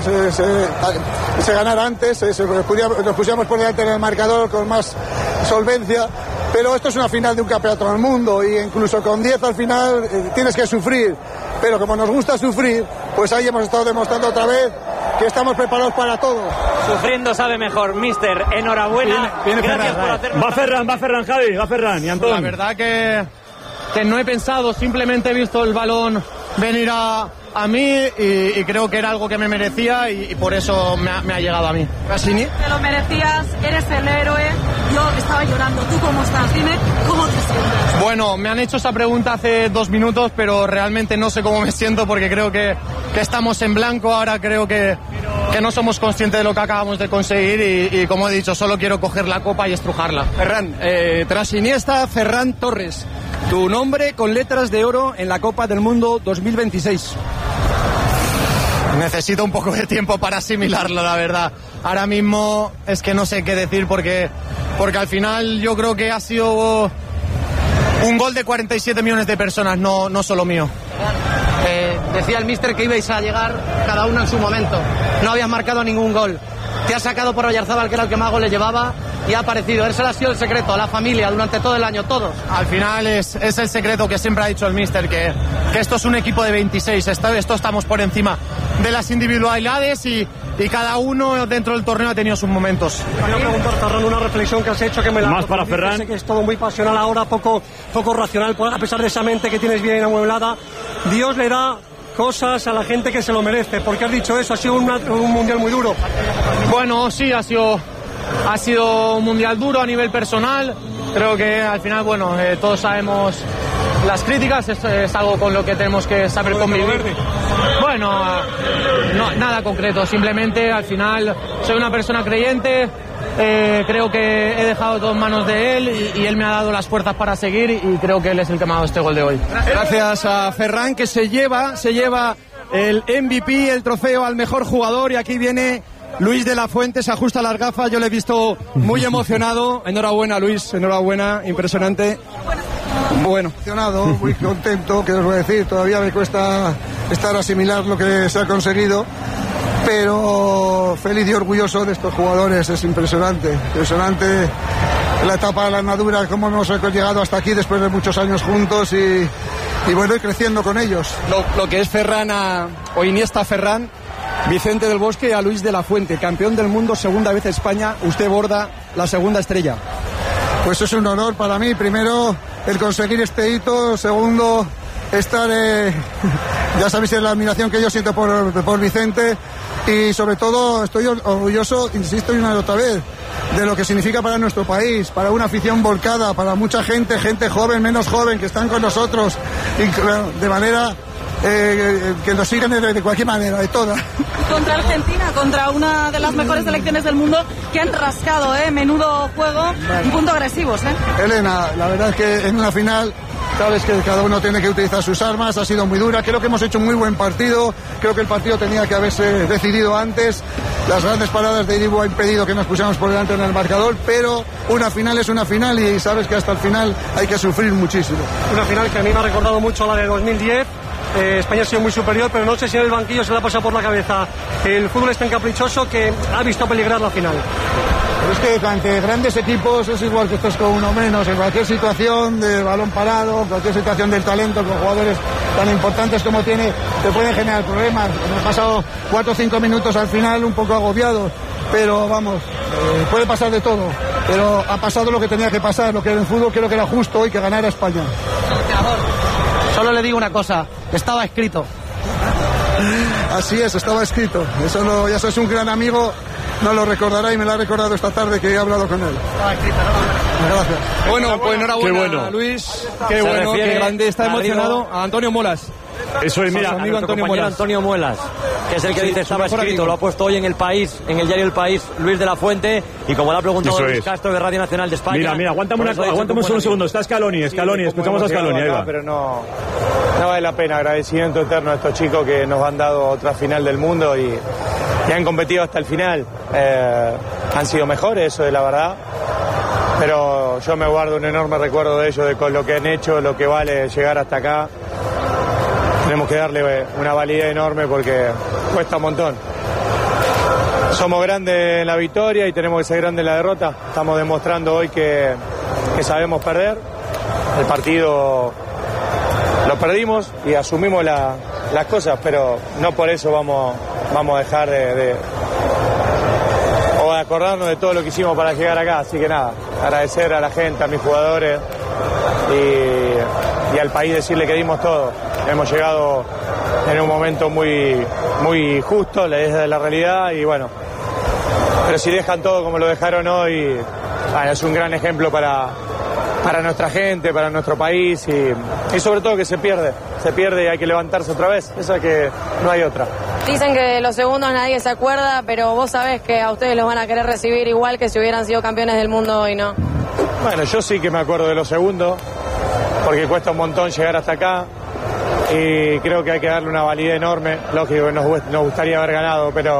ganara antes, nos pusiéramos por delante en el marcador con más solvencia, pero esto es una final de un campeonato del mundo y incluso con 10 al final tienes que sufrir, pero como nos gusta sufrir, pues ahí hemos estado demostrando otra vez que estamos preparados para todo. Sufriendo sabe mejor, mister, enhorabuena. Viene gracias Ferran, por hacernos... Va Ferran, Javi, va Ferran y Antón. La verdad que no he pensado, simplemente he visto el balón venir a mí y creo que era algo que me merecía y por eso me ha llegado a mí. ¿Cassini? Te lo merecías, eres el héroe. Yo estaba llorando. ¿Tú cómo estás? Dime cómo te sientes. Bueno, me han hecho esa pregunta hace 2 minutos, pero realmente no sé cómo me siento porque creo que estamos en blanco. Ahora creo que no somos conscientes de lo que acabamos de conseguir y como he dicho, solo quiero coger la copa y estrujarla. Ferran, tras Iniesta, Ferran Torres. Tu nombre con letras de oro en la Copa del Mundo 2026. Necesito un poco de tiempo para asimilarlo, la verdad. Ahora mismo es que no sé qué decir porque al final yo creo que ha sido un gol de 47 millones de personas, no solo mío. Decía el míster que ibais a llegar cada uno en su momento. No habías marcado ningún gol. Te has sacado por Oyarzábal, que era el que más goles llevaba, y ha aparecido. Ese ha sido el secreto, la familia, durante todo el año, todos. Al final es el secreto que siempre ha dicho el míster, que esto es un equipo de 26, esto estamos por encima de las individualidades y cada uno dentro del torneo ha tenido sus momentos. Quería preguntar, Ferran, una reflexión que has hecho que me la... Más para Ferran. Sé que es todo muy pasional ahora, poco racional, a pesar de esa mente que tienes bien amueblada. Dios le da cosas a la gente que se lo merece. ¿Por qué has dicho eso? Ha sido un mundial muy duro. Bueno, sí, ha sido un mundial duro a nivel personal. Creo que al final, bueno, todos sabemos las críticas, es algo con lo que tenemos que saber convivir. Bueno, no, nada concreto, simplemente al final soy una persona creyente. Creo que he dejado todo en manos de él y él me ha dado las fuerzas para seguir y creo que él es el que me ha dado este gol de hoy. Gracias a Ferran, que se lleva el MVP, el trofeo al mejor jugador, y aquí viene Luis de la Fuente, se ajusta las gafas, yo le he visto muy emocionado. Enhorabuena, Luis, enhorabuena, impresionante. Bueno, emocionado, muy contento, que os voy a decir, todavía me cuesta asimilar lo que se ha conseguido, pero feliz y orgulloso de estos jugadores. Es impresionante la etapa de la armadura, cómo hemos llegado hasta aquí después de muchos años juntos y bueno, y creciendo con ellos. Lo que es Ferran o Iniesta Ferran, Vicente del Bosque a Luis de la Fuente, campeón del mundo, segunda vez España, usted borda la segunda estrella. Pues es un honor para mí, primero el conseguir este hito, segundo estar, ya sabéis la admiración que yo siento por Vicente, y sobre todo estoy orgulloso, insisto una y otra vez, de lo que significa para nuestro país, para una afición volcada, para mucha gente joven, menos joven, que están con nosotros, de manera que nos siguen de cualquier manera, de toda. Contra Argentina, contra una de las mejores selecciones del mundo, que han rascado, menudo juego, un punto agresivos, Elena, la verdad es que en una final sabes que cada uno tiene que utilizar sus armas, ha sido muy dura, creo que hemos hecho un muy buen partido, creo que el partido tenía que haberse decidido antes, las grandes paradas de Dibu ha impedido que nos pusiéramos por delante en el marcador, pero una final es una final y sabes que hasta el final hay que sufrir muchísimo. Una final que a mí me ha recordado mucho a la de 2010. España ha sido muy superior, pero no sé si en el banquillo se le ha pasado por la cabeza el fútbol es tan caprichoso que ha visto peligrar la final. Pero es que ante grandes equipos es igual que estos con uno menos, en cualquier situación de balón parado, cualquier situación del talento, con jugadores tan importantes como tiene, te pueden generar problemas. Hemos pasado 4 o 5 minutos al final un poco agobiados, pero vamos, puede pasar de todo, pero ha pasado lo que tenía que pasar, lo que en el fútbol creo que era justo hoy, que ganara España. Solo le digo una cosa, estaba escrito. Así es, estaba escrito. Eso no, ya sos un gran amigo, no lo recordará y me lo ha recordado esta tarde que he hablado con él. Estaba escrito, ¿no? Gracias. Bueno, pues enhorabuena, qué bueno. Luis. Qué bueno, qué grande. Está emocionado a Antonio Molas. Eso es, mira, a nuestro compañero Antonio Muelas, que es el que dice estaba escrito, lo ha puesto hoy en El País, en el diario El País, Luis de la Fuente, y como le ha preguntado Luis Castro de Radio Nacional de España. Mira, aguántame un segundo, está Scaloni, escuchamos a Scaloni, ahí va. Pero no vale la pena, agradecimiento eterno a estos chicos que nos han dado otra final del mundo y han competido hasta el final. Han sido mejores, eso es la verdad. pero yo me guardo un enorme recuerdo de ellos, de con lo que han hecho, lo que vale llegar hasta acá. Tenemos que darle una validez enorme porque cuesta un montón. Somos grandes en la victoria y tenemos que ser grandes en la derrota. Estamos demostrando hoy que sabemos perder. El partido lo perdimos y asumimos las cosas, pero no por eso vamos a dejar de acordarnos de todo lo que hicimos para llegar acá. Así que nada, agradecer a la gente, a mis jugadores y al país, decirle que dimos todo. Hemos llegado en un momento muy, muy justo, desde la realidad, y bueno, pero si dejan todo como lo dejaron hoy, bueno, es un gran ejemplo para nuestra gente, para nuestro país, y sobre todo que se pierde y hay que levantarse otra vez, esa que no hay otra. Dicen que los segundos nadie se acuerda, pero vos sabés que a ustedes los van a querer recibir igual que si hubieran sido campeones del mundo hoy, ¿no? Bueno, yo sí que me acuerdo de los segundos, porque cuesta un montón llegar hasta acá, y creo que hay que darle una validez enorme. Lógico que nos gustaría haber ganado, pero